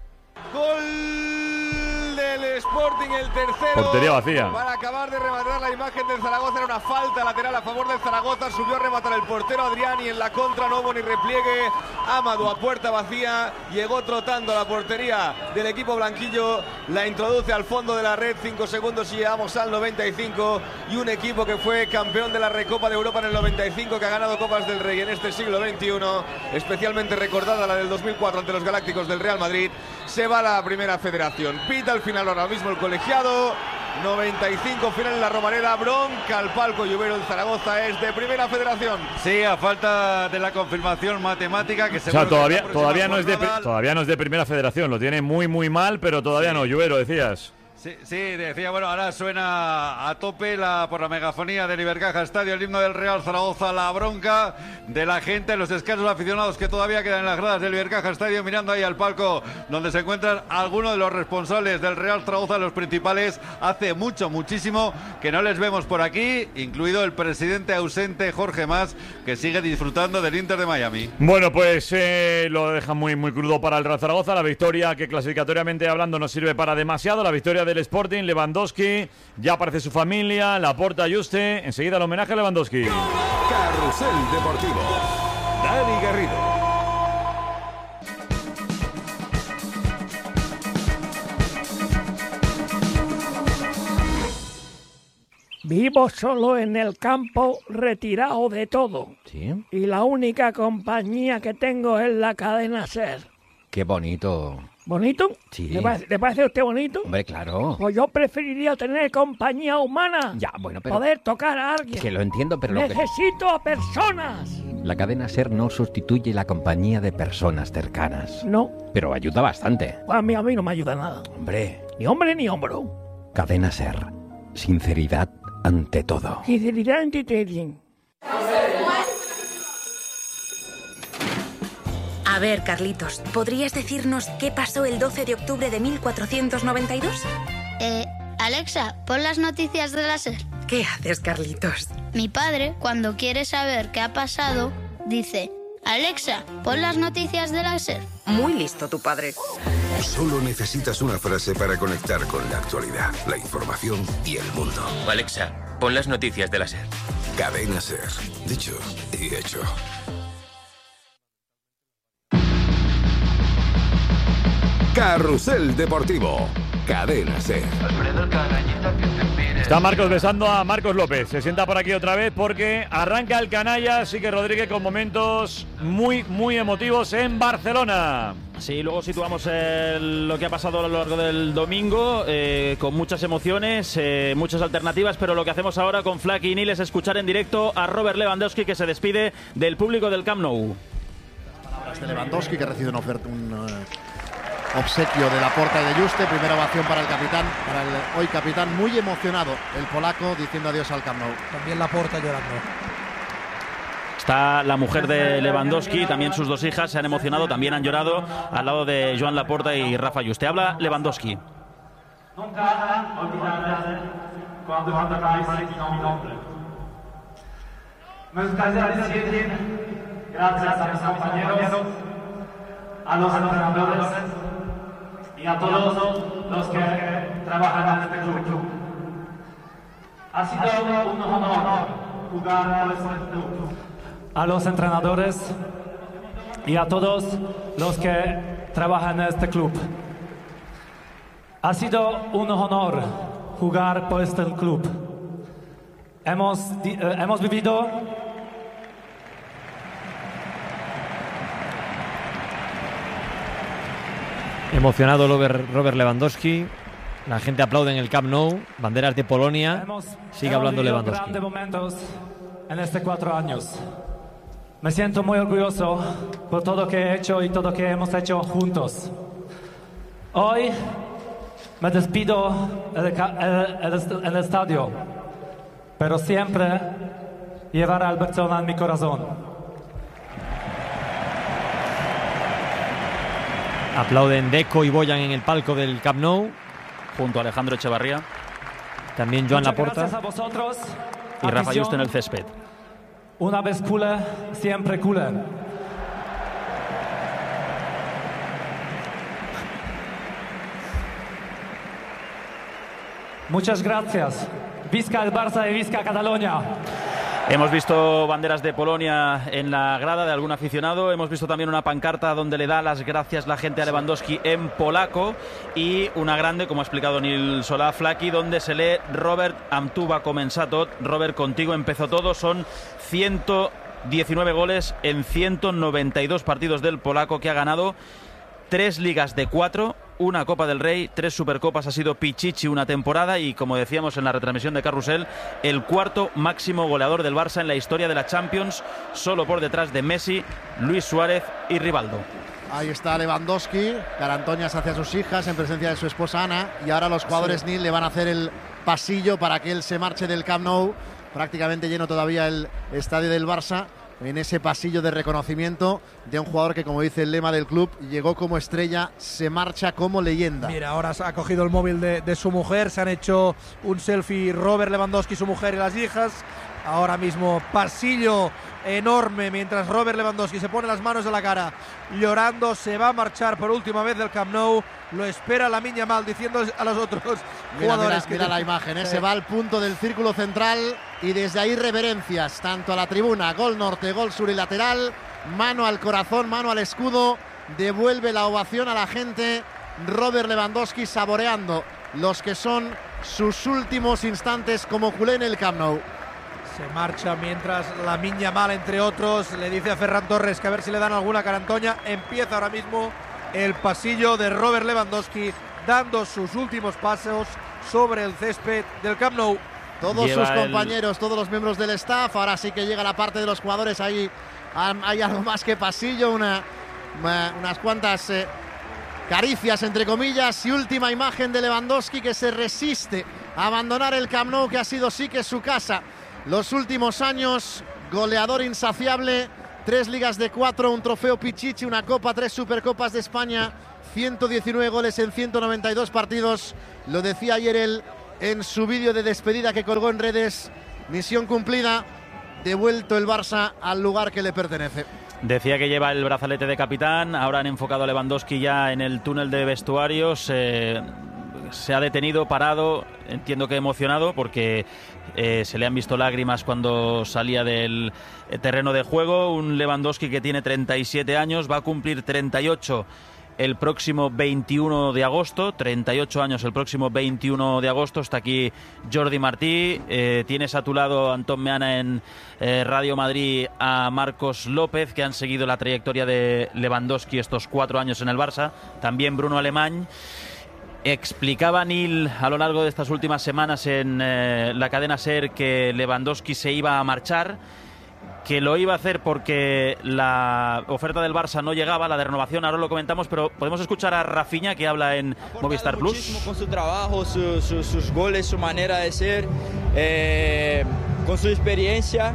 Gol del Sporting, el tercero. Portería vacía. Para acabar de rematar la imagen del Zaragoza, era una falta lateral a favor del Zaragoza. Subió a rematar el portero Adrián y en la contra no hubo ni repliegue. Amadou a puerta vacía, llegó trotando a la portería del equipo blanquillo, la introduce al fondo de la red. Cinco segundos y llegamos al noventa y cinco. Y un equipo que fue campeón de la Recopa de Europa en el noventa y cinco, que ha ganado Copas del Rey en este siglo veintiuno, especialmente recordada la del dos mil cuatro ante los Galácticos del Real Madrid, se va a la Primera Federación. Pita al final ahora mismo el colegiado. noventa y cinco, final en la Romareda, bronca al palco Lluvero. El Zaragoza es de Primera Federación. Sí, a falta de la confirmación matemática que se. O sea, todavía, todavía, no es de, todavía no es de Primera Federación, lo tiene muy muy mal, pero todavía sí. No, Lluvero, decías. Sí, sí, decía, bueno, ahora suena a tope la, por la megafonía del Ibercaja Estadio, el himno del Real Zaragoza, la bronca de la gente, los escasos aficionados que todavía quedan en las gradas del Ibercaja Estadio, mirando ahí al palco donde se encuentran algunos de los responsables del Real Zaragoza, los principales. Hace mucho, muchísimo que no les vemos por aquí, incluido el presidente ausente Jorge Mas, que sigue disfrutando del Inter de Miami. Bueno, pues eh, lo dejan muy, muy crudo para el Real Zaragoza, la victoria que clasificatoriamente hablando no sirve para demasiado, la victoria del Sporting, Lewandowski, ya aparece su familia, Laporta, Juste, enseguida el homenaje a Lewandowski. Carrusel Deportivo, Dani Garrido. Vivo solo en el campo, retirado de todo. ¿Sí? Y la única compañía que tengo es la cadena SER. Qué bonito. ¿Bonito? Sí. ¿Le parece, ¿le parece a usted bonito? Hombre, claro. Pues yo preferiría tener compañía humana. Ya, bueno, pero... Poder tocar a alguien. Que lo entiendo, pero... Necesito lo que... a personas. La cadena SER no sustituye la compañía de personas cercanas. No. Pero ayuda bastante. A mí, a mí no me ayuda nada. Hombre. Ni hombre ni hombro. Cadena SER. Sinceridad ante todo. Sinceridad ante todo. A ver, Carlitos, ¿podrías decirnos qué pasó el doce de octubre de mil cuatrocientos noventa y dos? Eh, Alexa, pon las noticias de la SER. ¿Qué haces, Carlitos? Mi padre, cuando quiere saber qué ha pasado, dice: Alexa, pon las noticias de la SER. Muy listo tu padre. Solo necesitas una frase para conectar con la actualidad, la información y el mundo. Alexa, pon las noticias de la SER. Cadena SER. Dicho y hecho. Carrusel Deportivo. Cadena SER. Está Marcos besando a Marcos López. Se sienta por aquí otra vez porque arranca el canalla. Sigue Rodríguez con momentos muy, muy emotivos en Barcelona. Sí, luego situamos el, lo que ha pasado a lo largo del domingo, eh, con muchas emociones, eh, muchas alternativas, pero lo que hacemos ahora con Flaky y Neil es escuchar en directo a Robert Lewandowski, que se despide del público del Camp Nou. Este Lewandowski, que recibe una oferta, un uh, obsequio de Laporta y de Juste. Primera ovación para el capitán, para el hoy capitán, muy emocionado el polaco, diciendo adiós al Camp Nou. También Laporta llorando. Está la mujer de Lewandowski, también sus dos hijas se han emocionado, también han llorado al lado de Joan Laporta y Rafa Juste. Habla Lewandowski. Nunca olvidarás cuando atacáis mi nombre. Me gustaría decir gracias a mis compañeros, a los entrenadores y a todos los que trabajan en este club. Ha sido un honor jugar por este club. A los entrenadores y a todos los que trabajan en este club. Ha sido un honor jugar por este club. Hemos, eh, hemos vivido emocionado Robert Lewandowski. La gente aplaude en el Camp Nou. Banderas de Polonia. hemos, Sigue hemos hablando vivido Lewandowski. grandes momentos en estos cuatro años. Me siento muy orgulloso por todo lo que he hecho y todo lo que hemos hecho juntos. Hoy me despido en el, el estadio, pero siempre llevaré al Barcelona en mi corazón. Aplauden Deco y Boyan en el palco del Camp Nou. Junto a Alejandro Echevarría. También Joan Muchas Laporta. gracias a vosotros. Y Rafa Afición, Juste en el césped. Una vez culé, siempre culé. Muchas gracias. Visca el Barça y visca Cataluña. Hemos visto banderas de Polonia en la grada de algún aficionado. Hemos visto también una pancarta donde le da las gracias la gente a Lewandowski en polaco. Y una grande, como ha explicado Nil Solá Flaky, donde se lee Robert, amb tu va començar tot. Robert, contigo empezó todo. Son ciento diecinueve goles en ciento noventa y dos partidos del polaco, que ha ganado tres ligas de cuatro, una Copa del Rey, tres Supercopas, ha sido Pichichi una temporada y, como decíamos en la retransmisión de Carrusel, el cuarto máximo goleador del Barça en la historia de la Champions, solo por detrás de Messi, Luis Suárez y Rivaldo. Ahí está Lewandowski, carantoñas hacia sus hijas en presencia de su esposa Ana, y ahora los jugadores Sí. Nil le van a hacer el pasillo para que él se marche del Camp Nou, prácticamente lleno todavía el estadio del Barça, en ese pasillo de reconocimiento de un jugador que, como dice el lema del club, llegó como estrella, se marcha como leyenda. Mira, ahora se ha cogido el móvil de, de su mujer, se han hecho un selfie Robert Lewandowski, su mujer y las hijas. Ahora mismo pasillo enorme mientras Robert Lewandowski se pone las manos en la cara llorando, se va a marchar por última vez del Camp Nou. Lo espera Lamine Yamal diciendo a los otros Mira, jugadores mira, que mira la imagen, ¿eh? Se va al punto del círculo central y desde ahí reverencias tanto a la tribuna, gol norte, gol sur y lateral, mano al corazón, mano al escudo, devuelve la ovación a la gente. Robert Lewandowski saboreando los que son sus últimos instantes como culé en el Camp Nou. Se marcha mientras Lamine Yamal, entre otros, le dice a Ferran Torres que a ver si le dan alguna carantoña. Empieza ahora mismo el pasillo de Robert Lewandowski dando sus últimos pasos sobre el césped del Camp Nou. Todos Lleva sus el... compañeros, todos los miembros del staff. Ahora sí que llega la parte de los jugadores. Ahí hay algo más que pasillo, una, una, unas cuantas eh, caricias entre comillas, y última imagen de Lewandowski, que se resiste a abandonar el Camp Nou, que ha sido sí que su casa los últimos años, goleador insaciable, tres ligas de cuatro, un trofeo Pichichi, una copa, tres supercopas de España, ciento diecinueve goles en ciento noventa y dos partidos. Lo decía ayer él en su vídeo de despedida que colgó en redes. Misión cumplida, devuelto el Barça al lugar que le pertenece. Decía que lleva el brazalete de capitán, ahora han enfocado a Lewandowski ya en el túnel de vestuarios. Eh, se ha detenido, parado, entiendo que emocionado, porque eh, se le han visto lágrimas cuando salía del terreno de juego. Un Lewandowski que tiene treinta y siete años, va a cumplir treinta y ocho el próximo veintiuno de agosto, treinta y ocho años el próximo veintiuno de agosto. Está aquí Jordi Martí, eh, tienes a tu lado, Antón Meana, en eh, Radio Madrid, a Marcos López, que han seguido la trayectoria de Lewandowski estos cuatro años en el Barça, también Bruno Alemany. Explicaba Neil a lo largo de estas últimas semanas en eh, la cadena SER que Lewandowski se iba a marchar, que lo iba a hacer porque la oferta del Barça no llegaba, la de renovación, ahora lo comentamos, pero podemos escuchar a Rafinha, que habla en Movistar Plus. Con su trabajo, su, su, sus goles, su manera de ser, eh, con su experiencia,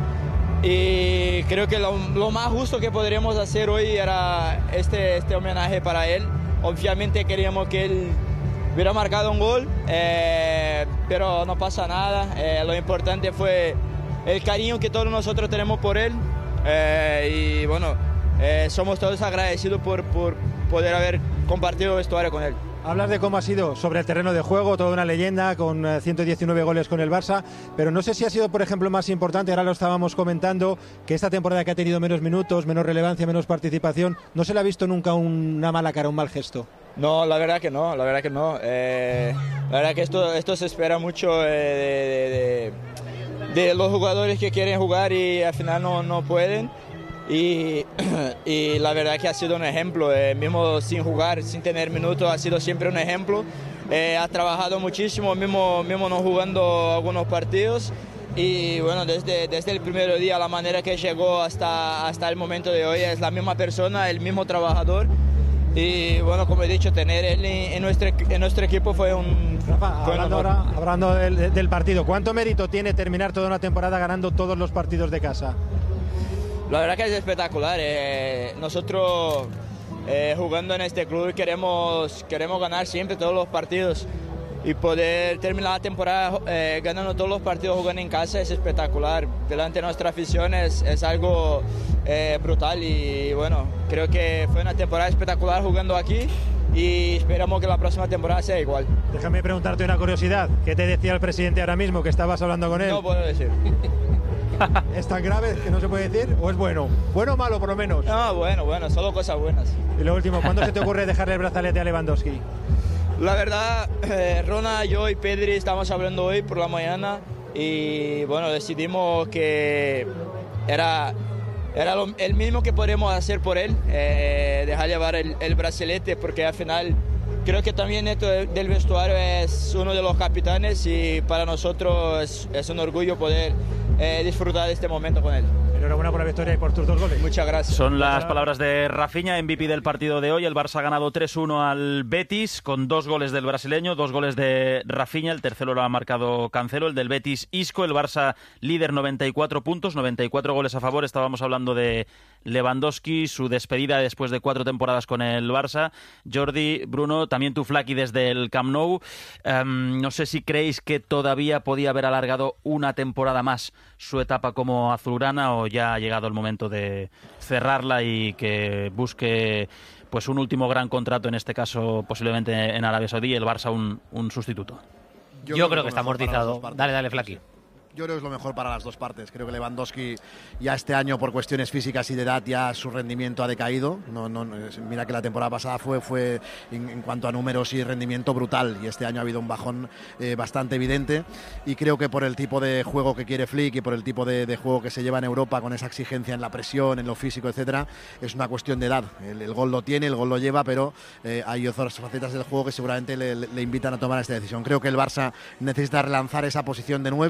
y creo que lo, lo más justo que podríamos hacer hoy era este, este homenaje para él. Obviamente queríamos que él hubiera marcado un gol, eh, pero no pasa nada. Eh, lo importante fue el cariño que todos nosotros tenemos por él, eh, y bueno, eh, somos todos agradecidos por, por poder haber compartido vestuario con él. Hablas de cómo ha sido sobre el terreno de juego, toda una leyenda con ciento diecinueve goles con el Barça, pero no sé si ha sido, por ejemplo, más importante, ahora lo estábamos comentando, que esta temporada que ha tenido menos minutos, menos relevancia, menos participación, no se le ha visto nunca una mala cara, un mal gesto. No, la verdad que no, la verdad que no. Eh, la verdad que esto, esto se espera mucho eh, de, de, de, de los jugadores que quieren jugar y al final no, no pueden. Y, y la verdad que ha sido un ejemplo, eh, mismo sin jugar, sin tener minutos, ha sido siempre un ejemplo. Eh, ha trabajado muchísimo, mismo, mismo no jugando algunos partidos. Y bueno, desde, desde el primer día, la manera que llegó hasta, hasta el momento de hoy, es la misma persona, el mismo trabajador. Y bueno, como he dicho, tener él en, en, nuestro, en nuestro equipo fue un... Rafa, fue hablando, ahora, hablando del, del partido, ¿cuánto mérito tiene terminar toda una temporada ganando todos los partidos de casa? La verdad que es espectacular. Eh, nosotros eh, jugando en este club queremos, queremos ganar siempre todos los partidos, y poder terminar la temporada eh, ganando todos los partidos jugando en casa es espectacular. Delante de nuestra afición es, es algo eh, brutal, y bueno, creo que fue una temporada espectacular jugando aquí, y esperamos que la próxima temporada sea igual. Déjame preguntarte una curiosidad. ¿Qué te decía el presidente ahora mismo, que estabas hablando con él? No puedo decir. ¿Es tan grave que no se puede decir o es bueno? ¿Bueno o malo, por lo menos? No, bueno, bueno, solo cosas buenas. Y lo último, ¿cuándo se te ocurre dejarle el brazalete a Lewandowski? La verdad, eh, Rona, yo y Pedri estamos hablando hoy por la mañana, y bueno, decidimos que era, era lo, el mismo que podríamos hacer por él, eh, dejar llevar el, el brazalete, porque al final creo que también esto del vestuario es uno de los capitanes, y para nosotros es, es un orgullo poder eh, disfrutar de este momento con él. Enhorabuena por la victoria y por tus dos goles. Muchas gracias. Son las palabras de Rafinha, M V P del partido de hoy. El Barça ha ganado tres uno al Betis con dos goles del brasileño, dos goles de Rafinha. El tercero lo ha marcado Cancelo, el del Betis Isco. El Barça líder, noventa y cuatro puntos, noventa y cuatro goles a favor. Estábamos hablando de Lewandowski, su despedida después de cuatro temporadas con el Barça. Jordi, Bruno, también tu Flaki desde el Camp Nou. Um, no sé si creéis que todavía podía haber alargado una temporada más su etapa como azulgrana, o ya ha llegado el momento de cerrarla y que busque pues un último gran contrato, en este caso posiblemente en Arabia Saudí, y el Barça un, un sustituto. Yo, Yo creo, creo que está amortizado. Dale, dale, Flaki. Yo creo que es lo mejor para las dos partes. Creo que Lewandowski ya este año, por cuestiones físicas y de edad, ya su rendimiento ha decaído. No, no, mira que la temporada pasada fue, fue en, en cuanto a números y rendimiento, brutal, y este año ha habido un bajón eh, bastante evidente, y creo que por el tipo de juego que quiere Flick y por el tipo de, de juego que se lleva en Europa, con esa exigencia en la presión, en lo físico, etcétera, es una cuestión de edad. El, el gol lo tiene, el gol lo lleva, pero eh, hay otras facetas del juego que seguramente le, le invitan a tomar esta decisión. Creo que el Barça necesita relanzar esa posición de nueve. Creo que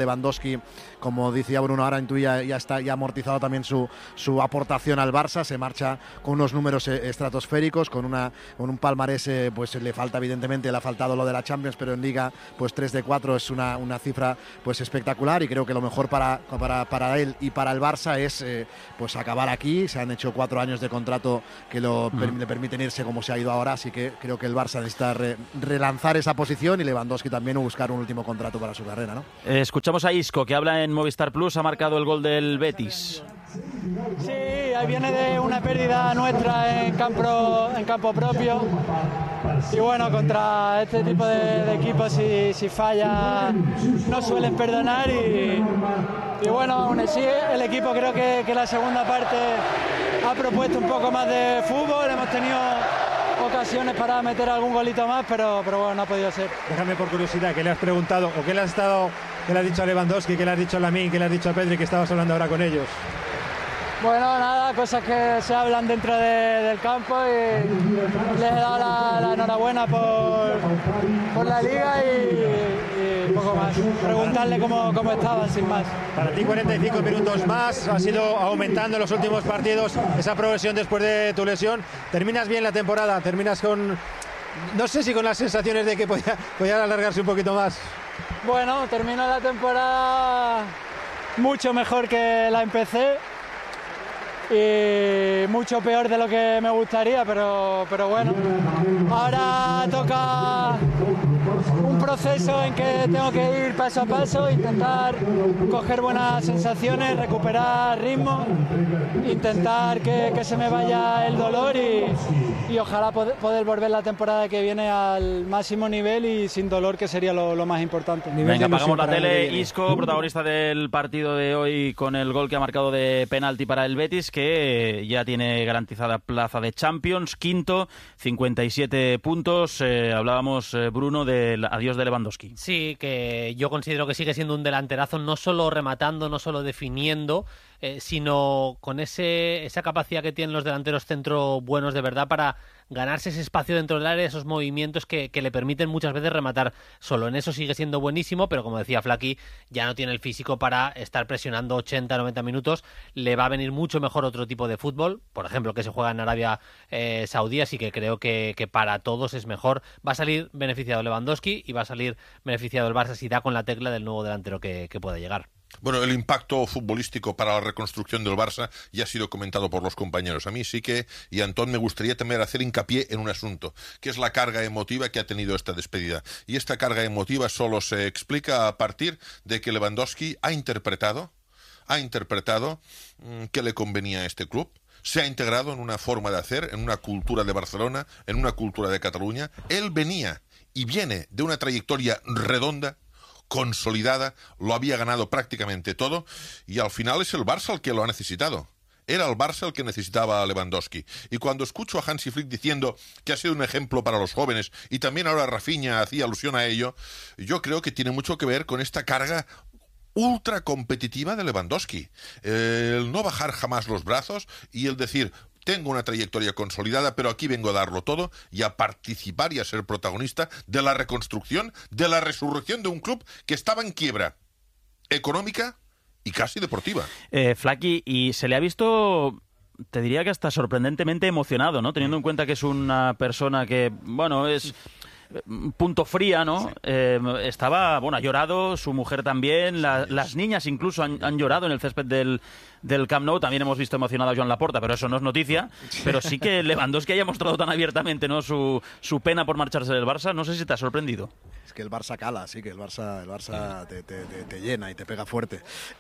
Lewandowski, como decía Bruno, ahora intuía, ya está ya amortizado también su, su aportación al Barça, se marcha con unos números eh, estratosféricos, con, una, con un palmarés, eh, pues le falta evidentemente, le ha faltado lo de la Champions, pero en Liga pues tres de cuatro es una, una cifra pues espectacular, y creo que lo mejor para, para, para él y para el Barça es eh, pues acabar aquí. Se han hecho cuatro años de contrato que lo, uh-huh. per, le permiten irse como se ha ido ahora, así que creo que el Barça necesita re, relanzar esa posición, y Lewandowski también, o buscar un último contrato para su carrera, ¿no? Eh, escuchamos a Isco, que habla en Movistar Plus, ha marcado el gol del Betis. Sí, ahí viene de una pérdida nuestra en campo, en campo propio, y bueno, contra este tipo de, de equipos si, si falla no suelen perdonar, y, y bueno, aún así el equipo creo que, que la segunda parte ha propuesto un poco más de fútbol, hemos tenido ocasiones para meter algún golito más, pero, pero bueno, no ha podido ser. Déjame por curiosidad, ¿qué le has preguntado o qué le has estado, qué le has dicho a Lewandowski, qué le has dicho a Lamine, qué le has dicho a Pedri, que estabas hablando ahora con ellos? Bueno, nada, cosas que se hablan dentro de, del campo, y les he dado la, la enhorabuena por, por la liga y, y poco más. Preguntarle cómo, cómo estaban, sin más. Para ti cuarenta y cinco minutos más, ha sido aumentando en los últimos partidos esa progresión después de tu lesión. Terminas bien la temporada, terminas con, no sé si con las sensaciones de que podía, podía alargarse un poquito más. Bueno, termino la temporada mucho mejor que la empecé, y mucho peor de lo que me gustaría, pero, pero bueno, ahora toca un proceso en que tengo que ir paso a paso, intentar coger buenas sensaciones, recuperar ritmo, intentar que, que se me vaya el dolor, y, y ojalá poder, poder volver la temporada que viene al máximo nivel y sin dolor, que sería lo, lo más importante. Venga, apagamos la tele. Isco, protagonista del partido de hoy con el gol que ha marcado de penalti para el Betis, que ya tiene garantizada plaza de Champions, quinto, cincuenta y siete puntos. Eh, hablábamos, eh, Bruno, del adiós de Lewandowski. Sí, que yo considero que sigue siendo un delanterazo, no solo rematando, no solo definiendo, eh, sino con ese esa capacidad que tienen los delanteros centro buenos de verdad para ganarse ese espacio dentro del área, esos movimientos que, que le permiten muchas veces rematar solo. En eso sigue siendo buenísimo, pero como decía Flaki, ya no tiene el físico para estar presionando ochenta, noventa minutos. Le va a venir mucho mejor otro tipo de fútbol, por ejemplo, que se juega en Arabia eh, Saudí, así que creo que, que para todos es mejor. Va a salir beneficiado Lewandowski y va a salir beneficiado el Barça si da con la tecla del nuevo delantero que, que pueda llegar. Bueno, el impacto futbolístico para la reconstrucción del Barça ya ha sido comentado por los compañeros. A mí sí que, y Antón, me gustaría también hacer hincapié en un asunto, que es la carga emotiva que ha tenido esta despedida. Y esta carga emotiva solo se explica a partir de que Lewandowski ha interpretado, ha interpretado mmm, que le convenía a este club. Se ha integrado en una forma de hacer, en una cultura de Barcelona, en una cultura de Cataluña. Él venía y viene de una trayectoria redonda, consolidada, lo había ganado prácticamente todo, y al final es el Barça el que lo ha necesitado. Era el Barça el que necesitaba a Lewandowski. Y cuando escucho a Hansi Flick diciendo que ha sido un ejemplo para los jóvenes, y también ahora Rafinha hacía alusión a ello, yo creo que tiene mucho que ver con esta carga ultra competitiva de Lewandowski. El no bajar jamás los brazos y el decir: tengo una trayectoria consolidada, pero aquí vengo a darlo todo y a participar y a ser protagonista de la reconstrucción, de la resurrección de un club que estaba en quiebra económica y casi deportiva. Eh, Flaki, y se le ha visto, te diría que hasta sorprendentemente emocionado, ¿no? Teniendo en cuenta que es una persona que, bueno, es punto fría, ¿no? Sí. Eh, estaba, bueno, ha llorado, su mujer también, la, las niñas incluso han, han llorado en el césped del, del Camp Nou. También hemos visto emocionado a Joan Laporta, pero eso no es noticia. Pero sí que Lewandowski haya mostrado tan abiertamente, ¿no?, su, su pena por marcharse del Barça. No sé si te ha sorprendido. Es que el Barça cala, sí, que el Barça, el Barça te, te, te, te llena y te pega fuerte.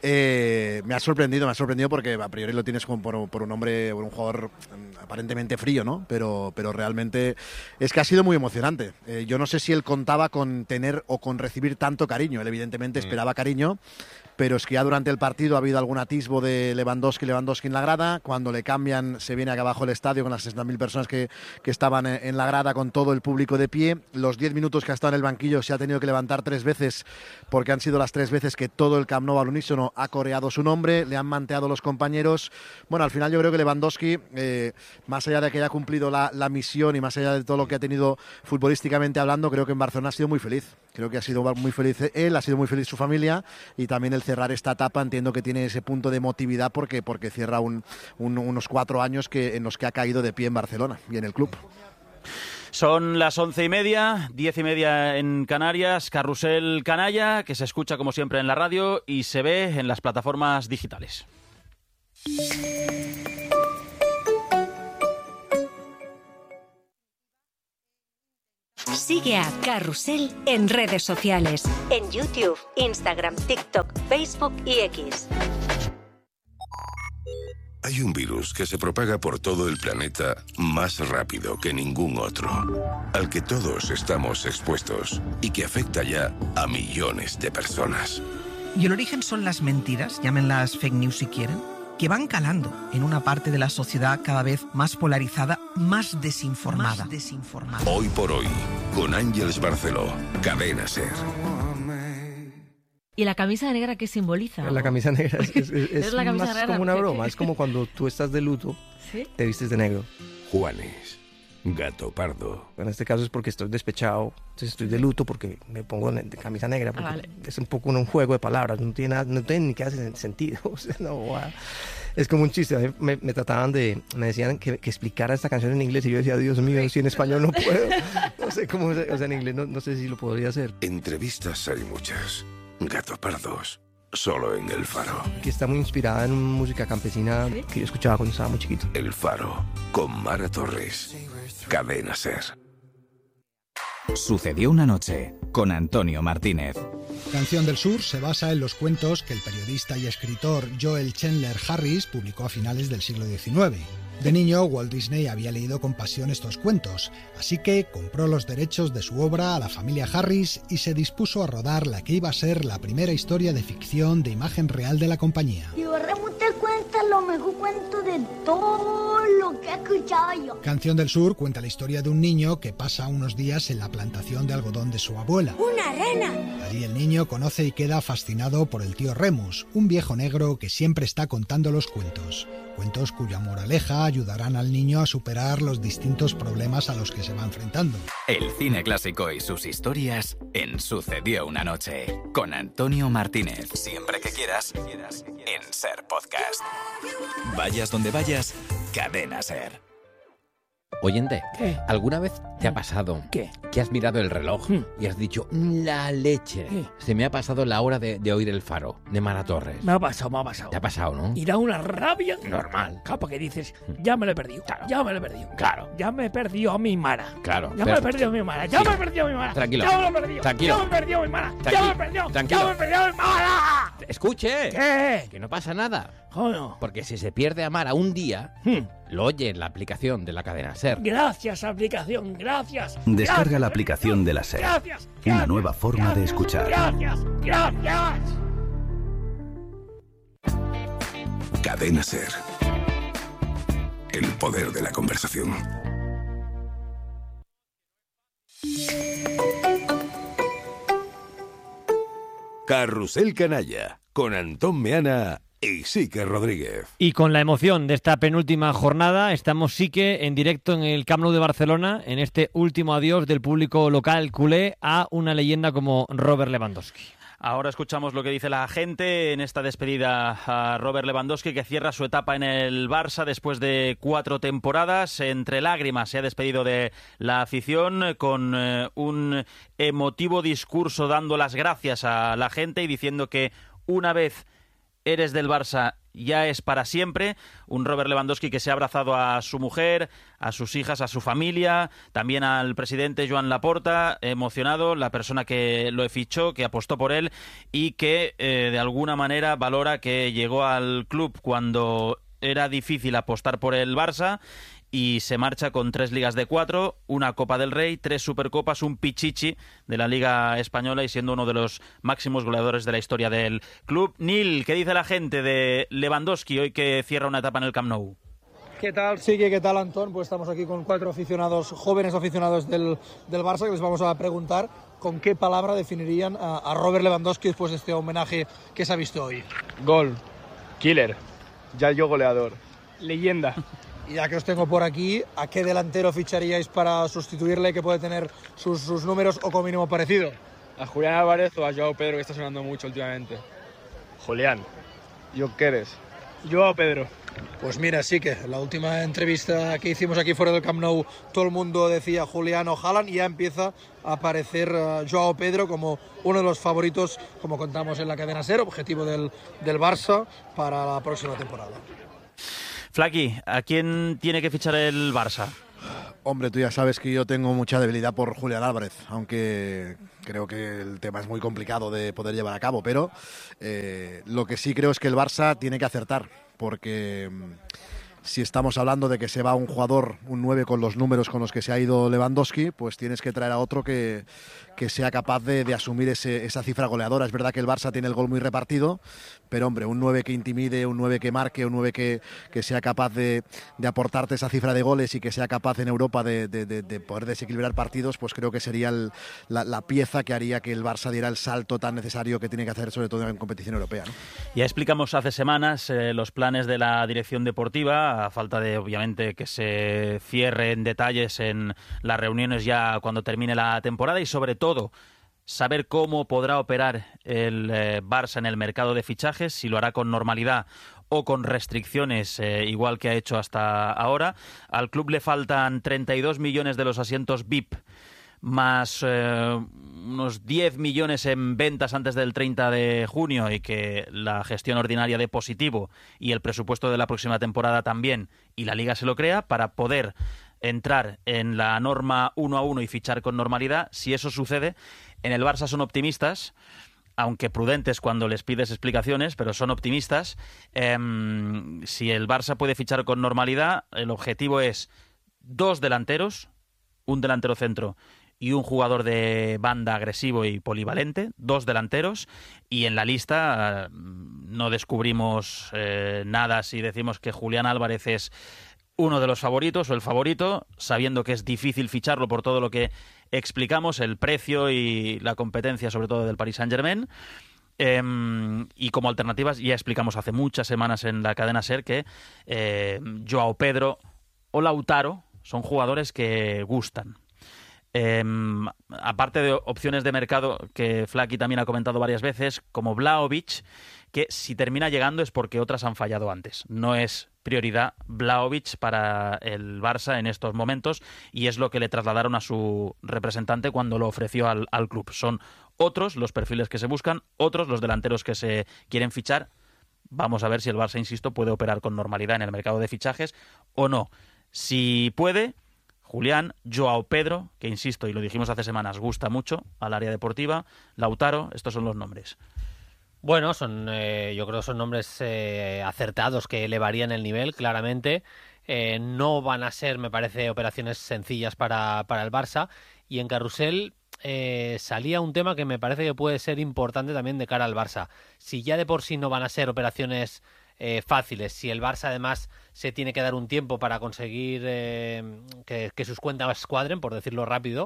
Eh, me ha sorprendido, me ha sorprendido porque a priori lo tienes como por, por un hombre, por un jugador aparentemente frío, ¿no? Pero, pero realmente es que ha sido muy emocionante. Eh, yo no sé si él contaba con tener o con recibir tanto cariño. Él evidentemente esperaba cariño, pero es que ya durante el partido ha habido algún atisbo de Lewandowski, Lewandowski en la grada. Cuando le cambian, se viene acá abajo el estadio con las sesenta mil personas que, que estaban en la grada, con todo el público de pie. Los diez minutos que ha estado en el banquillo se ha tenido que levantar tres veces, porque han sido las tres veces que todo el Camp Nou al unísono ha coreado su nombre, le han manteado los compañeros. Bueno, al final yo creo que Lewandowski, eh, más allá de que haya cumplido la, la misión y más allá de todo lo que ha tenido futbolísticamente hablando, creo que en Barcelona ha sido muy feliz. Creo que ha sido muy feliz él, ha sido muy feliz su familia, y también el cerrar esta etapa entiendo que tiene ese punto de emotividad porque, porque cierra un, un, unos cuatro años que, en los que ha caído de pie en Barcelona y en el club. Son las once y media, diez y media en Canarias. Carrusel Canalla, que se escucha como siempre en la radio y se ve en las plataformas digitales. Sigue a Carrusel en redes sociales, en YouTube, Instagram, TikTok, Facebook y X. Hay un virus que se propaga por todo el planeta más rápido que ningún otro, al que todos estamos expuestos y que afecta ya a millones de personas. Y el origen son las mentiras, llámenlas fake news si quieren, que van calando en una parte de la sociedad cada vez más polarizada, más desinformada. Más desinformada. Hoy por hoy, con Ángeles Barceló, Cadena SER. ¿Y la camisa negra qué simboliza? La camisa negra es, es, es, es la camisa más negra? como una broma, es como cuando tú estás de luto, ¿sí? Te vistes de negro. Juanes, gato pardo. En este caso es porque estoy despechado, entonces estoy de luto porque me pongo de camisa negra, porque ah, vale. Es un poco un juego de palabras, no tiene, nada, no tiene ni que hacer sentido. O sea, no, wow. Es como un chiste, a mí me, me trataban de, me decían que, que explicara esta canción en inglés y yo decía, Dios mío, si en español no puedo. No sé cómo, o sea, en inglés no, no sé si lo podría hacer. Entrevistas hay muchas. Gato Pardos, solo en El Faro. Que está muy inspirada en música campesina, ¿sí? Que yo escuchaba cuando estaba muy chiquito. El Faro, con Mara Torres, Cadena SER. Sucedió una noche, con Antonio Martínez. Canción del Sur se basa en los cuentos que el periodista y escritor Joel Chandler Harris publicó a finales del siglo diecinueve. De niño, Walt Disney había leído con pasión estos cuentos, así que compró los derechos de su obra a la familia Harris y se dispuso a rodar la que iba a ser la primera historia de ficción de imagen real de la compañía. Tío Remo te cuenta lo mejor cuento de todo lo que he escuchado yo. Canción del Sur cuenta la historia de un niño que pasa unos días en la plantación de algodón de su abuela. ¡Una rana! Allí el niño conoce y queda fascinado por el tío Remus, un viejo negro que siempre está contando los cuentos. Cuentos cuya moraleja ayudarán al niño a superar los distintos problemas a los que se va enfrentando. El cine clásico y sus historias en Sucedió una noche, con Antonio Martínez. Siempre que quieras, en SER Podcast. Vayas donde vayas, Cadena SER. Oyente, ¿qué? ¿Alguna vez te ha pasado ¿Qué? que has mirado el reloj hmm. y has dicho, la leche? ¿Qué? Se me ha pasado la hora de, de oír El Faro, de Mara Torres. Me ha pasado, me ha pasado. Te ha pasado, ¿no? Y da una rabia normal. Claro, porque dices, ya me lo he perdido, claro. ya me lo he perdido. Claro. Ya me he perdido a mi Mara. Claro. Ya pero... me he perdido a mi Mara, ya sí. me he perdido a mi Mara. Tranquilo. Ya me lo he perdido. Tranquilo. Ya me he perdido a mi Mara. Tranquilo. Ya me he perdido. Tranquilo. Ya me he perdido a mi Mara. Escuche. ¿Qué? Que no pasa nada. ¿Cómo no? Porque si se pierde a Mara un día, hmm. lo oye en la aplicación de la cadena SER. Gracias, aplicación, gracias. Descarga gracias, la aplicación de la SER. Gracias, Una gracias, nueva forma gracias, de escuchar. Gracias, gracias. Cadena SER. El poder de la conversación. Carrusel Canalla, con Antón Meana y Sique Rodríguez. Y con la emoción de esta penúltima jornada, estamos Sique en directo en el Camp Nou de Barcelona, en este último adiós del público local culé a una leyenda como Robert Lewandowski. Ahora escuchamos lo que dice la gente en esta despedida a Robert Lewandowski, que cierra su etapa en el Barça después de cuatro temporadas. Entre lágrimas se ha despedido de la afición con eh, un emotivo discurso dando las gracias a la gente y diciendo que una vez eres del Barça ya es para siempre. Un Robert Lewandowski que se ha abrazado a su mujer, a sus hijas, a su familia, también al presidente Joan Laporta, emocionado, la persona que lo fichó, que apostó por él y que eh, de alguna manera valora que llegó al club cuando era difícil apostar por el Barça y se marcha con tres ligas de cuatro, una Copa del Rey, tres Supercopas, un Pichichi de la Liga Española y siendo uno de los máximos goleadores de la historia del club. Nil, ¿qué dice la gente de Lewandowski hoy que cierra una etapa en el Camp Nou? ¿Qué tal, Sigue? ¿Qué tal, Antón? Pues estamos aquí con cuatro aficionados, jóvenes aficionados del, del Barça, que les vamos a preguntar con qué palabra definirían a, a Robert Lewandowski después de este homenaje que se ha visto hoy. Gol, killer, ya yo goleador, leyenda. Y ya que os tengo por aquí, ¿a qué delantero ficharíais para sustituirle, que puede tener sus, sus números o como mínimo parecido? A Julián Álvarez o a Joao Pedro, que está sonando mucho últimamente. Julián. ¿Yo qué eres? Joao Pedro. Pues mira, sí que la última entrevista que hicimos aquí fuera del Camp Nou, todo el mundo decía Julián o Haaland, y ya empieza a aparecer uh, Joao Pedro como uno de los favoritos, como contamos en la cadena SER, objetivo del, del Barça para la próxima temporada. Flaky, ¿a quién tiene que fichar el Barça? Hombre, tú ya sabes que yo tengo mucha debilidad por Julián Álvarez, aunque creo que el tema es muy complicado de poder llevar a cabo, pero eh, lo que sí creo es que el Barça tiene que acertar, porque si estamos hablando de que se va un jugador, un nueve con los números con los que se ha ido Lewandowski, pues tienes que traer a otro que, que sea capaz de, de asumir ese, esa cifra goleadora. Es verdad que el Barça tiene el gol muy repartido, pero hombre, un nueve que intimide, un nueve que marque, un nueve que, que sea capaz de, de aportarte esa cifra de goles y que sea capaz en Europa de, de, de, de poder desequilibrar partidos, pues creo que sería el, la, la pieza que haría que el Barça diera el salto tan necesario que tiene que hacer, sobre todo en competición europea, ¿no? Ya explicamos hace semanas eh, los planes de la dirección deportiva, a falta de, obviamente, que se cierren detalles en las reuniones ya cuando termine la temporada y, sobre todo, saber cómo podrá operar el eh, Barça en el mercado de fichajes, si lo hará con normalidad o con restricciones, eh, igual que ha hecho hasta ahora. Al club le faltan treinta y dos millones de los asientos V I P, más eh, unos diez millones en ventas antes del treinta de junio y que la gestión ordinaria dé positivo y el presupuesto de la próxima temporada también, y la Liga se lo crea, para poder entrar en la norma uno a uno y fichar con normalidad. Si eso sucede, en el Barça son optimistas, aunque prudentes cuando les pides explicaciones, pero son optimistas. Eh, si el Barça puede fichar con normalidad, el objetivo es dos delanteros, un delantero centro y un jugador de banda agresivo y polivalente, dos delanteros, y en la lista no descubrimos eh, nada si decimos que Julián Álvarez es uno de los favoritos o el favorito, sabiendo que es difícil ficharlo por todo lo que explicamos, el precio y la competencia sobre todo del Paris Saint-Germain. Eh, y como alternativas ya explicamos hace muchas semanas en la cadena SER que eh, Joao Pedro o Lautaro son jugadores que gustan. Eh, aparte de opciones de mercado que Flaky también ha comentado varias veces, como Vlahovic, que si termina llegando es porque otras han fallado antes. No es prioridad Vlahovic para el Barça en estos momentos, y es lo que le trasladaron a su representante cuando lo ofreció al, al club. Son otros los perfiles que se buscan, otros los delanteros que se quieren fichar. Vamos a ver si el Barça, insisto, puede operar con normalidad en el mercado de fichajes o no. Si puede, Julián, Joao Pedro, que insisto, y lo dijimos hace semanas, gusta mucho al área deportiva, Lautaro, estos son los nombres. Bueno, son, eh, yo creo que son nombres eh, acertados que elevarían el nivel, claramente. Eh, no van a ser, me parece, operaciones sencillas para, para el Barça. Y en Carrusel eh, salía un tema que me parece que puede ser importante también de cara al Barça. Si ya de por sí no van a ser operaciones eh, fáciles, si el Barça además se tiene que dar un tiempo para conseguir eh, que, que sus cuentas cuadren, por decirlo rápido,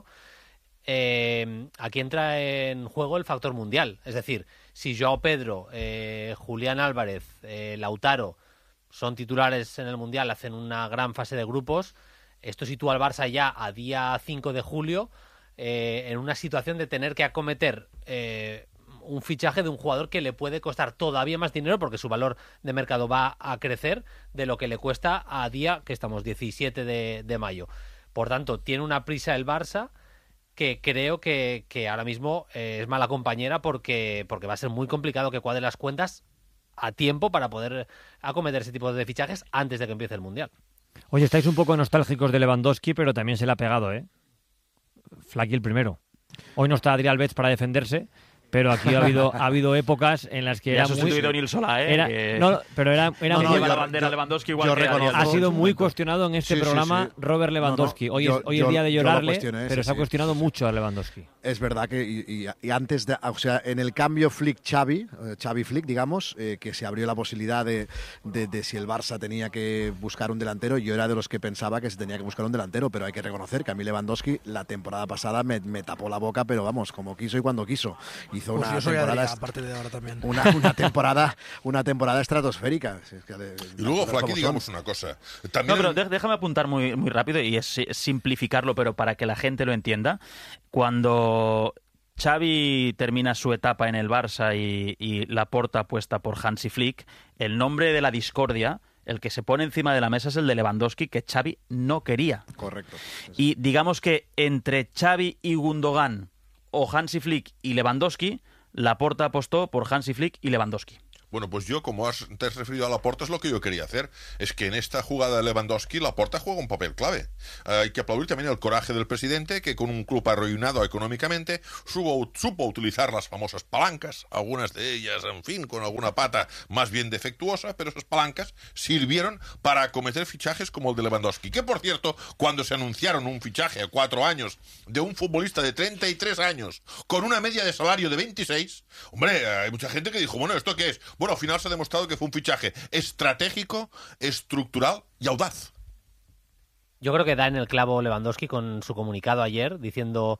Eh, aquí entra en juego el factor mundial. Es decir, si Joao Pedro, eh, Julián Álvarez, eh, Lautaro son titulares en el mundial, hacen una gran fase de grupos, esto sitúa al Barça ya a día cinco de julio eh, en una situación de tener que acometer eh, un fichaje de un jugador que le puede costar todavía más dinero, porque su valor de mercado va a crecer de lo que le cuesta a día, que estamos diecisiete de, de mayo. Por tanto, tiene una prisa el Barça que creo que, que ahora mismo eh, es mala compañera, porque, porque va a ser muy complicado que cuadre las cuentas a tiempo para poder acometer ese tipo de fichajes antes de que empiece el Mundial. Oye, estáis un poco nostálgicos de Lewandowski, pero también se le ha pegado, ¿eh? Flaky el primero. Hoy no está Adrián Alves para defenderse, pero aquí ha habido ha habido épocas en las que ya era ha sustituido muy... a Nil Solá, ¿eh? Era, que... no, pero era, era no, muy... no, lleva la bandera yo, Lewandowski igual que Ha sido muy cuestionado en este sí, programa sí, sí. Robert Lewandowski. No, no, hoy yo, es, hoy yo, es día de llorarle, ese, pero se ha sí. cuestionado mucho a Lewandowski. Es verdad que y, y, y antes de, o sea, en el cambio Flick-Xavi, eh, Xavi-Flick, digamos, eh, que se abrió la posibilidad de, de, de si el Barça tenía que buscar un delantero, yo era de los que pensaba que se tenía que buscar un delantero, pero hay que reconocer que a mí Lewandowski la temporada pasada me, me tapó la boca, pero vamos, como quiso y cuando quiso. Hizo pues una yo soy temporada Adrià, a partir de ahora también. Una, una temporada una temporada estratosférica. Y luego, Flaky, digamos una cosa. También... No, pero déjame apuntar muy, muy rápido y es simplificarlo, pero para que la gente lo entienda. Cuando Xavi termina su etapa en el Barça y, y Laporta puesta por Hansi Flick, el nombre de la discordia, el que se pone encima de la mesa, es el de Lewandowski, que Xavi no quería. Correcto. Y digamos que entre Xavi y Gundogan, o Hansi Flick y Lewandowski, Laporta apostó por Hansi Flick y Lewandowski. Bueno, pues yo, como has, te has referido a Laporta, es lo que yo quería hacer. Es que en esta jugada de Lewandowski, Laporta juega un papel clave. Uh, hay que aplaudir también el coraje del presidente, que con un club arruinado económicamente, supo, supo utilizar las famosas palancas, algunas de ellas, en fin, con alguna pata más bien defectuosa, pero esas palancas sirvieron para acometer fichajes como el de Lewandowski. Que, por cierto, cuando se anunciaron un fichaje a cuatro años de un futbolista de treinta y tres años, con una media de salario de veintiséis, hombre, hay mucha gente que dijo, bueno, ¿esto qué es? Bueno, al final se ha demostrado que fue un fichaje estratégico, estructural y audaz. Yo creo que da en el clavo Lewandowski con su comunicado ayer diciendo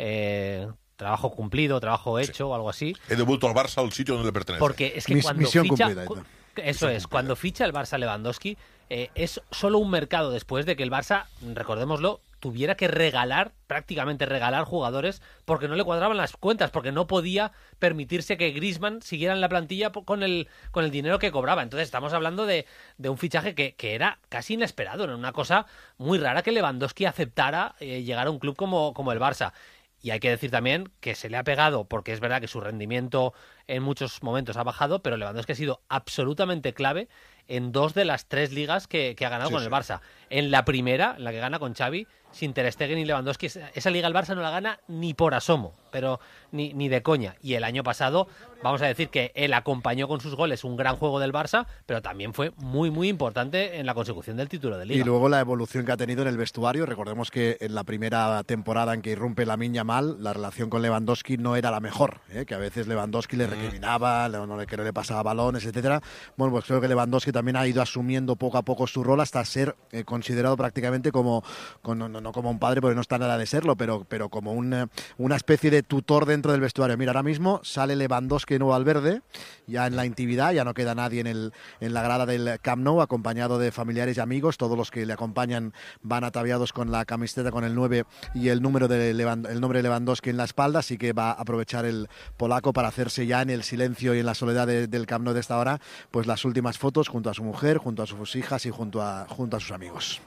eh, trabajo cumplido, trabajo hecho sí. o algo así. He devuelto al Barça al sitio donde le pertenece. Porque es que Mis, cuando misión ficha... cumplida. Cu eso misión es, cumplida. Cuando ficha el Barça Lewandowski, eh, es solo un mercado después de que el Barça, recordémoslo, tuviera que regalar, prácticamente regalar jugadores porque no le cuadraban las cuentas, porque no podía permitirse que Griezmann siguiera en la plantilla con el, con el dinero que cobraba. Entonces estamos hablando de, de un fichaje que, que era casi inesperado, era una cosa muy rara que Lewandowski aceptara eh, llegar a un club como, como el Barça. Y hay que decir también que se le ha pegado, porque es verdad que su rendimiento en muchos momentos ha bajado, pero Lewandowski ha sido absolutamente clave en dos de las tres ligas que, que ha ganado sí, con sí. el Barça. En la primera, en la que gana con Xavi, sin Ter Stegen y Lewandowski, esa liga el Barça no la gana ni por asomo, pero ni, ni de coña. Y el año pasado, vamos a decir que él acompañó con sus goles un gran juego del Barça, pero también fue muy, muy importante en la consecución del título de Liga. Y luego la evolución que ha tenido en el vestuario. Recordemos que en la primera temporada en que irrumpe Lamine Yamal, la relación con Lewandowski no era la mejor, ¿eh? Que a veces Lewandowski le recriminaba, no le, que no le pasaba balones, etcétera. Bueno, pues creo que Lewandowski también ha ido asumiendo poco a poco su rol hasta ser eh, considerado prácticamente como, con, no, no como un padre, porque no está nada de serlo, pero, pero como un, una especie de tutor dentro del vestuario. Mira, ahora mismo sale Lewandowski nuevo al verde, ya en la intimidad, ya no queda nadie en, el, en la grada del Camp Nou, acompañado de familiares y amigos. Todos los que le acompañan van ataviados con la camiseta con el nueve y el número de Lewand- el nombre de Lewandowski en la espalda, así que va a aprovechar el polaco para hacerse ya en el silencio y en la soledad de, del Camp Nou de esta hora, pues las últimas fotos junto a su mujer, junto a sus hijas y junto a, junto a sus amigos.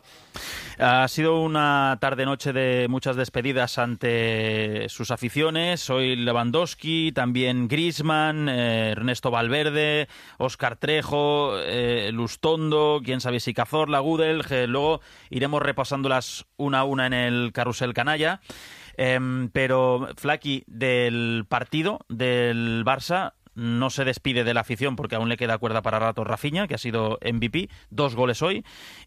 Ha sido una tarde-noche de muchas despedidas ante sus aficiones. Hoy Lewandowski, también Griezmann, eh, Ernesto Valverde, Óscar Trejo, eh, Lustondo, quién sabe si Cazorla, Gudel. Que luego iremos repasándolas una a una en el carrusel canalla. Eh, pero, Flaky, del partido del Barça no se despide de la afición porque aún le queda cuerda para rato Rafinha, que ha sido M V P, dos goles hoy,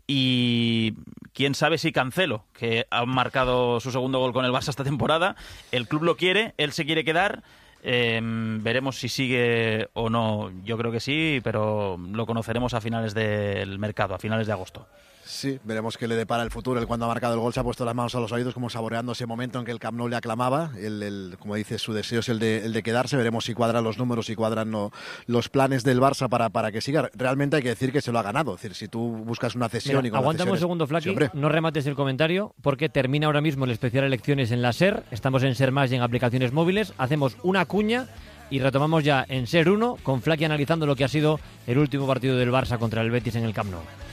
y quién sabe si Cancelo, que ha marcado su segundo gol con el Barça esta temporada, el club lo quiere, él se quiere quedar. Eh, veremos si sigue o no. Yo creo que sí, pero lo conoceremos a finales del mercado, a finales de agosto. Sí, veremos qué le depara el futuro. Él, cuando ha marcado el gol, se ha puesto las manos a los oídos, como saboreando ese momento en que el Camp Nou le aclamaba. El, el, como dice, su deseo es el de, el de quedarse. Veremos si cuadran los números, si cuadran no, los planes del Barça para, para que siga. Realmente hay que decir que se lo ha ganado. Es decir, si tú buscas una cesión... Mira, y con aguántame un segundo, Flaky, sí, no remates el comentario, porque termina ahora mismo el especial elecciones en la SER. Estamos en SER Más y en aplicaciones móviles. Hacemos una cuña y retomamos ya en SER uno con Flaky analizando lo que ha sido el último partido del Barça contra el Betis en el Camp Nou.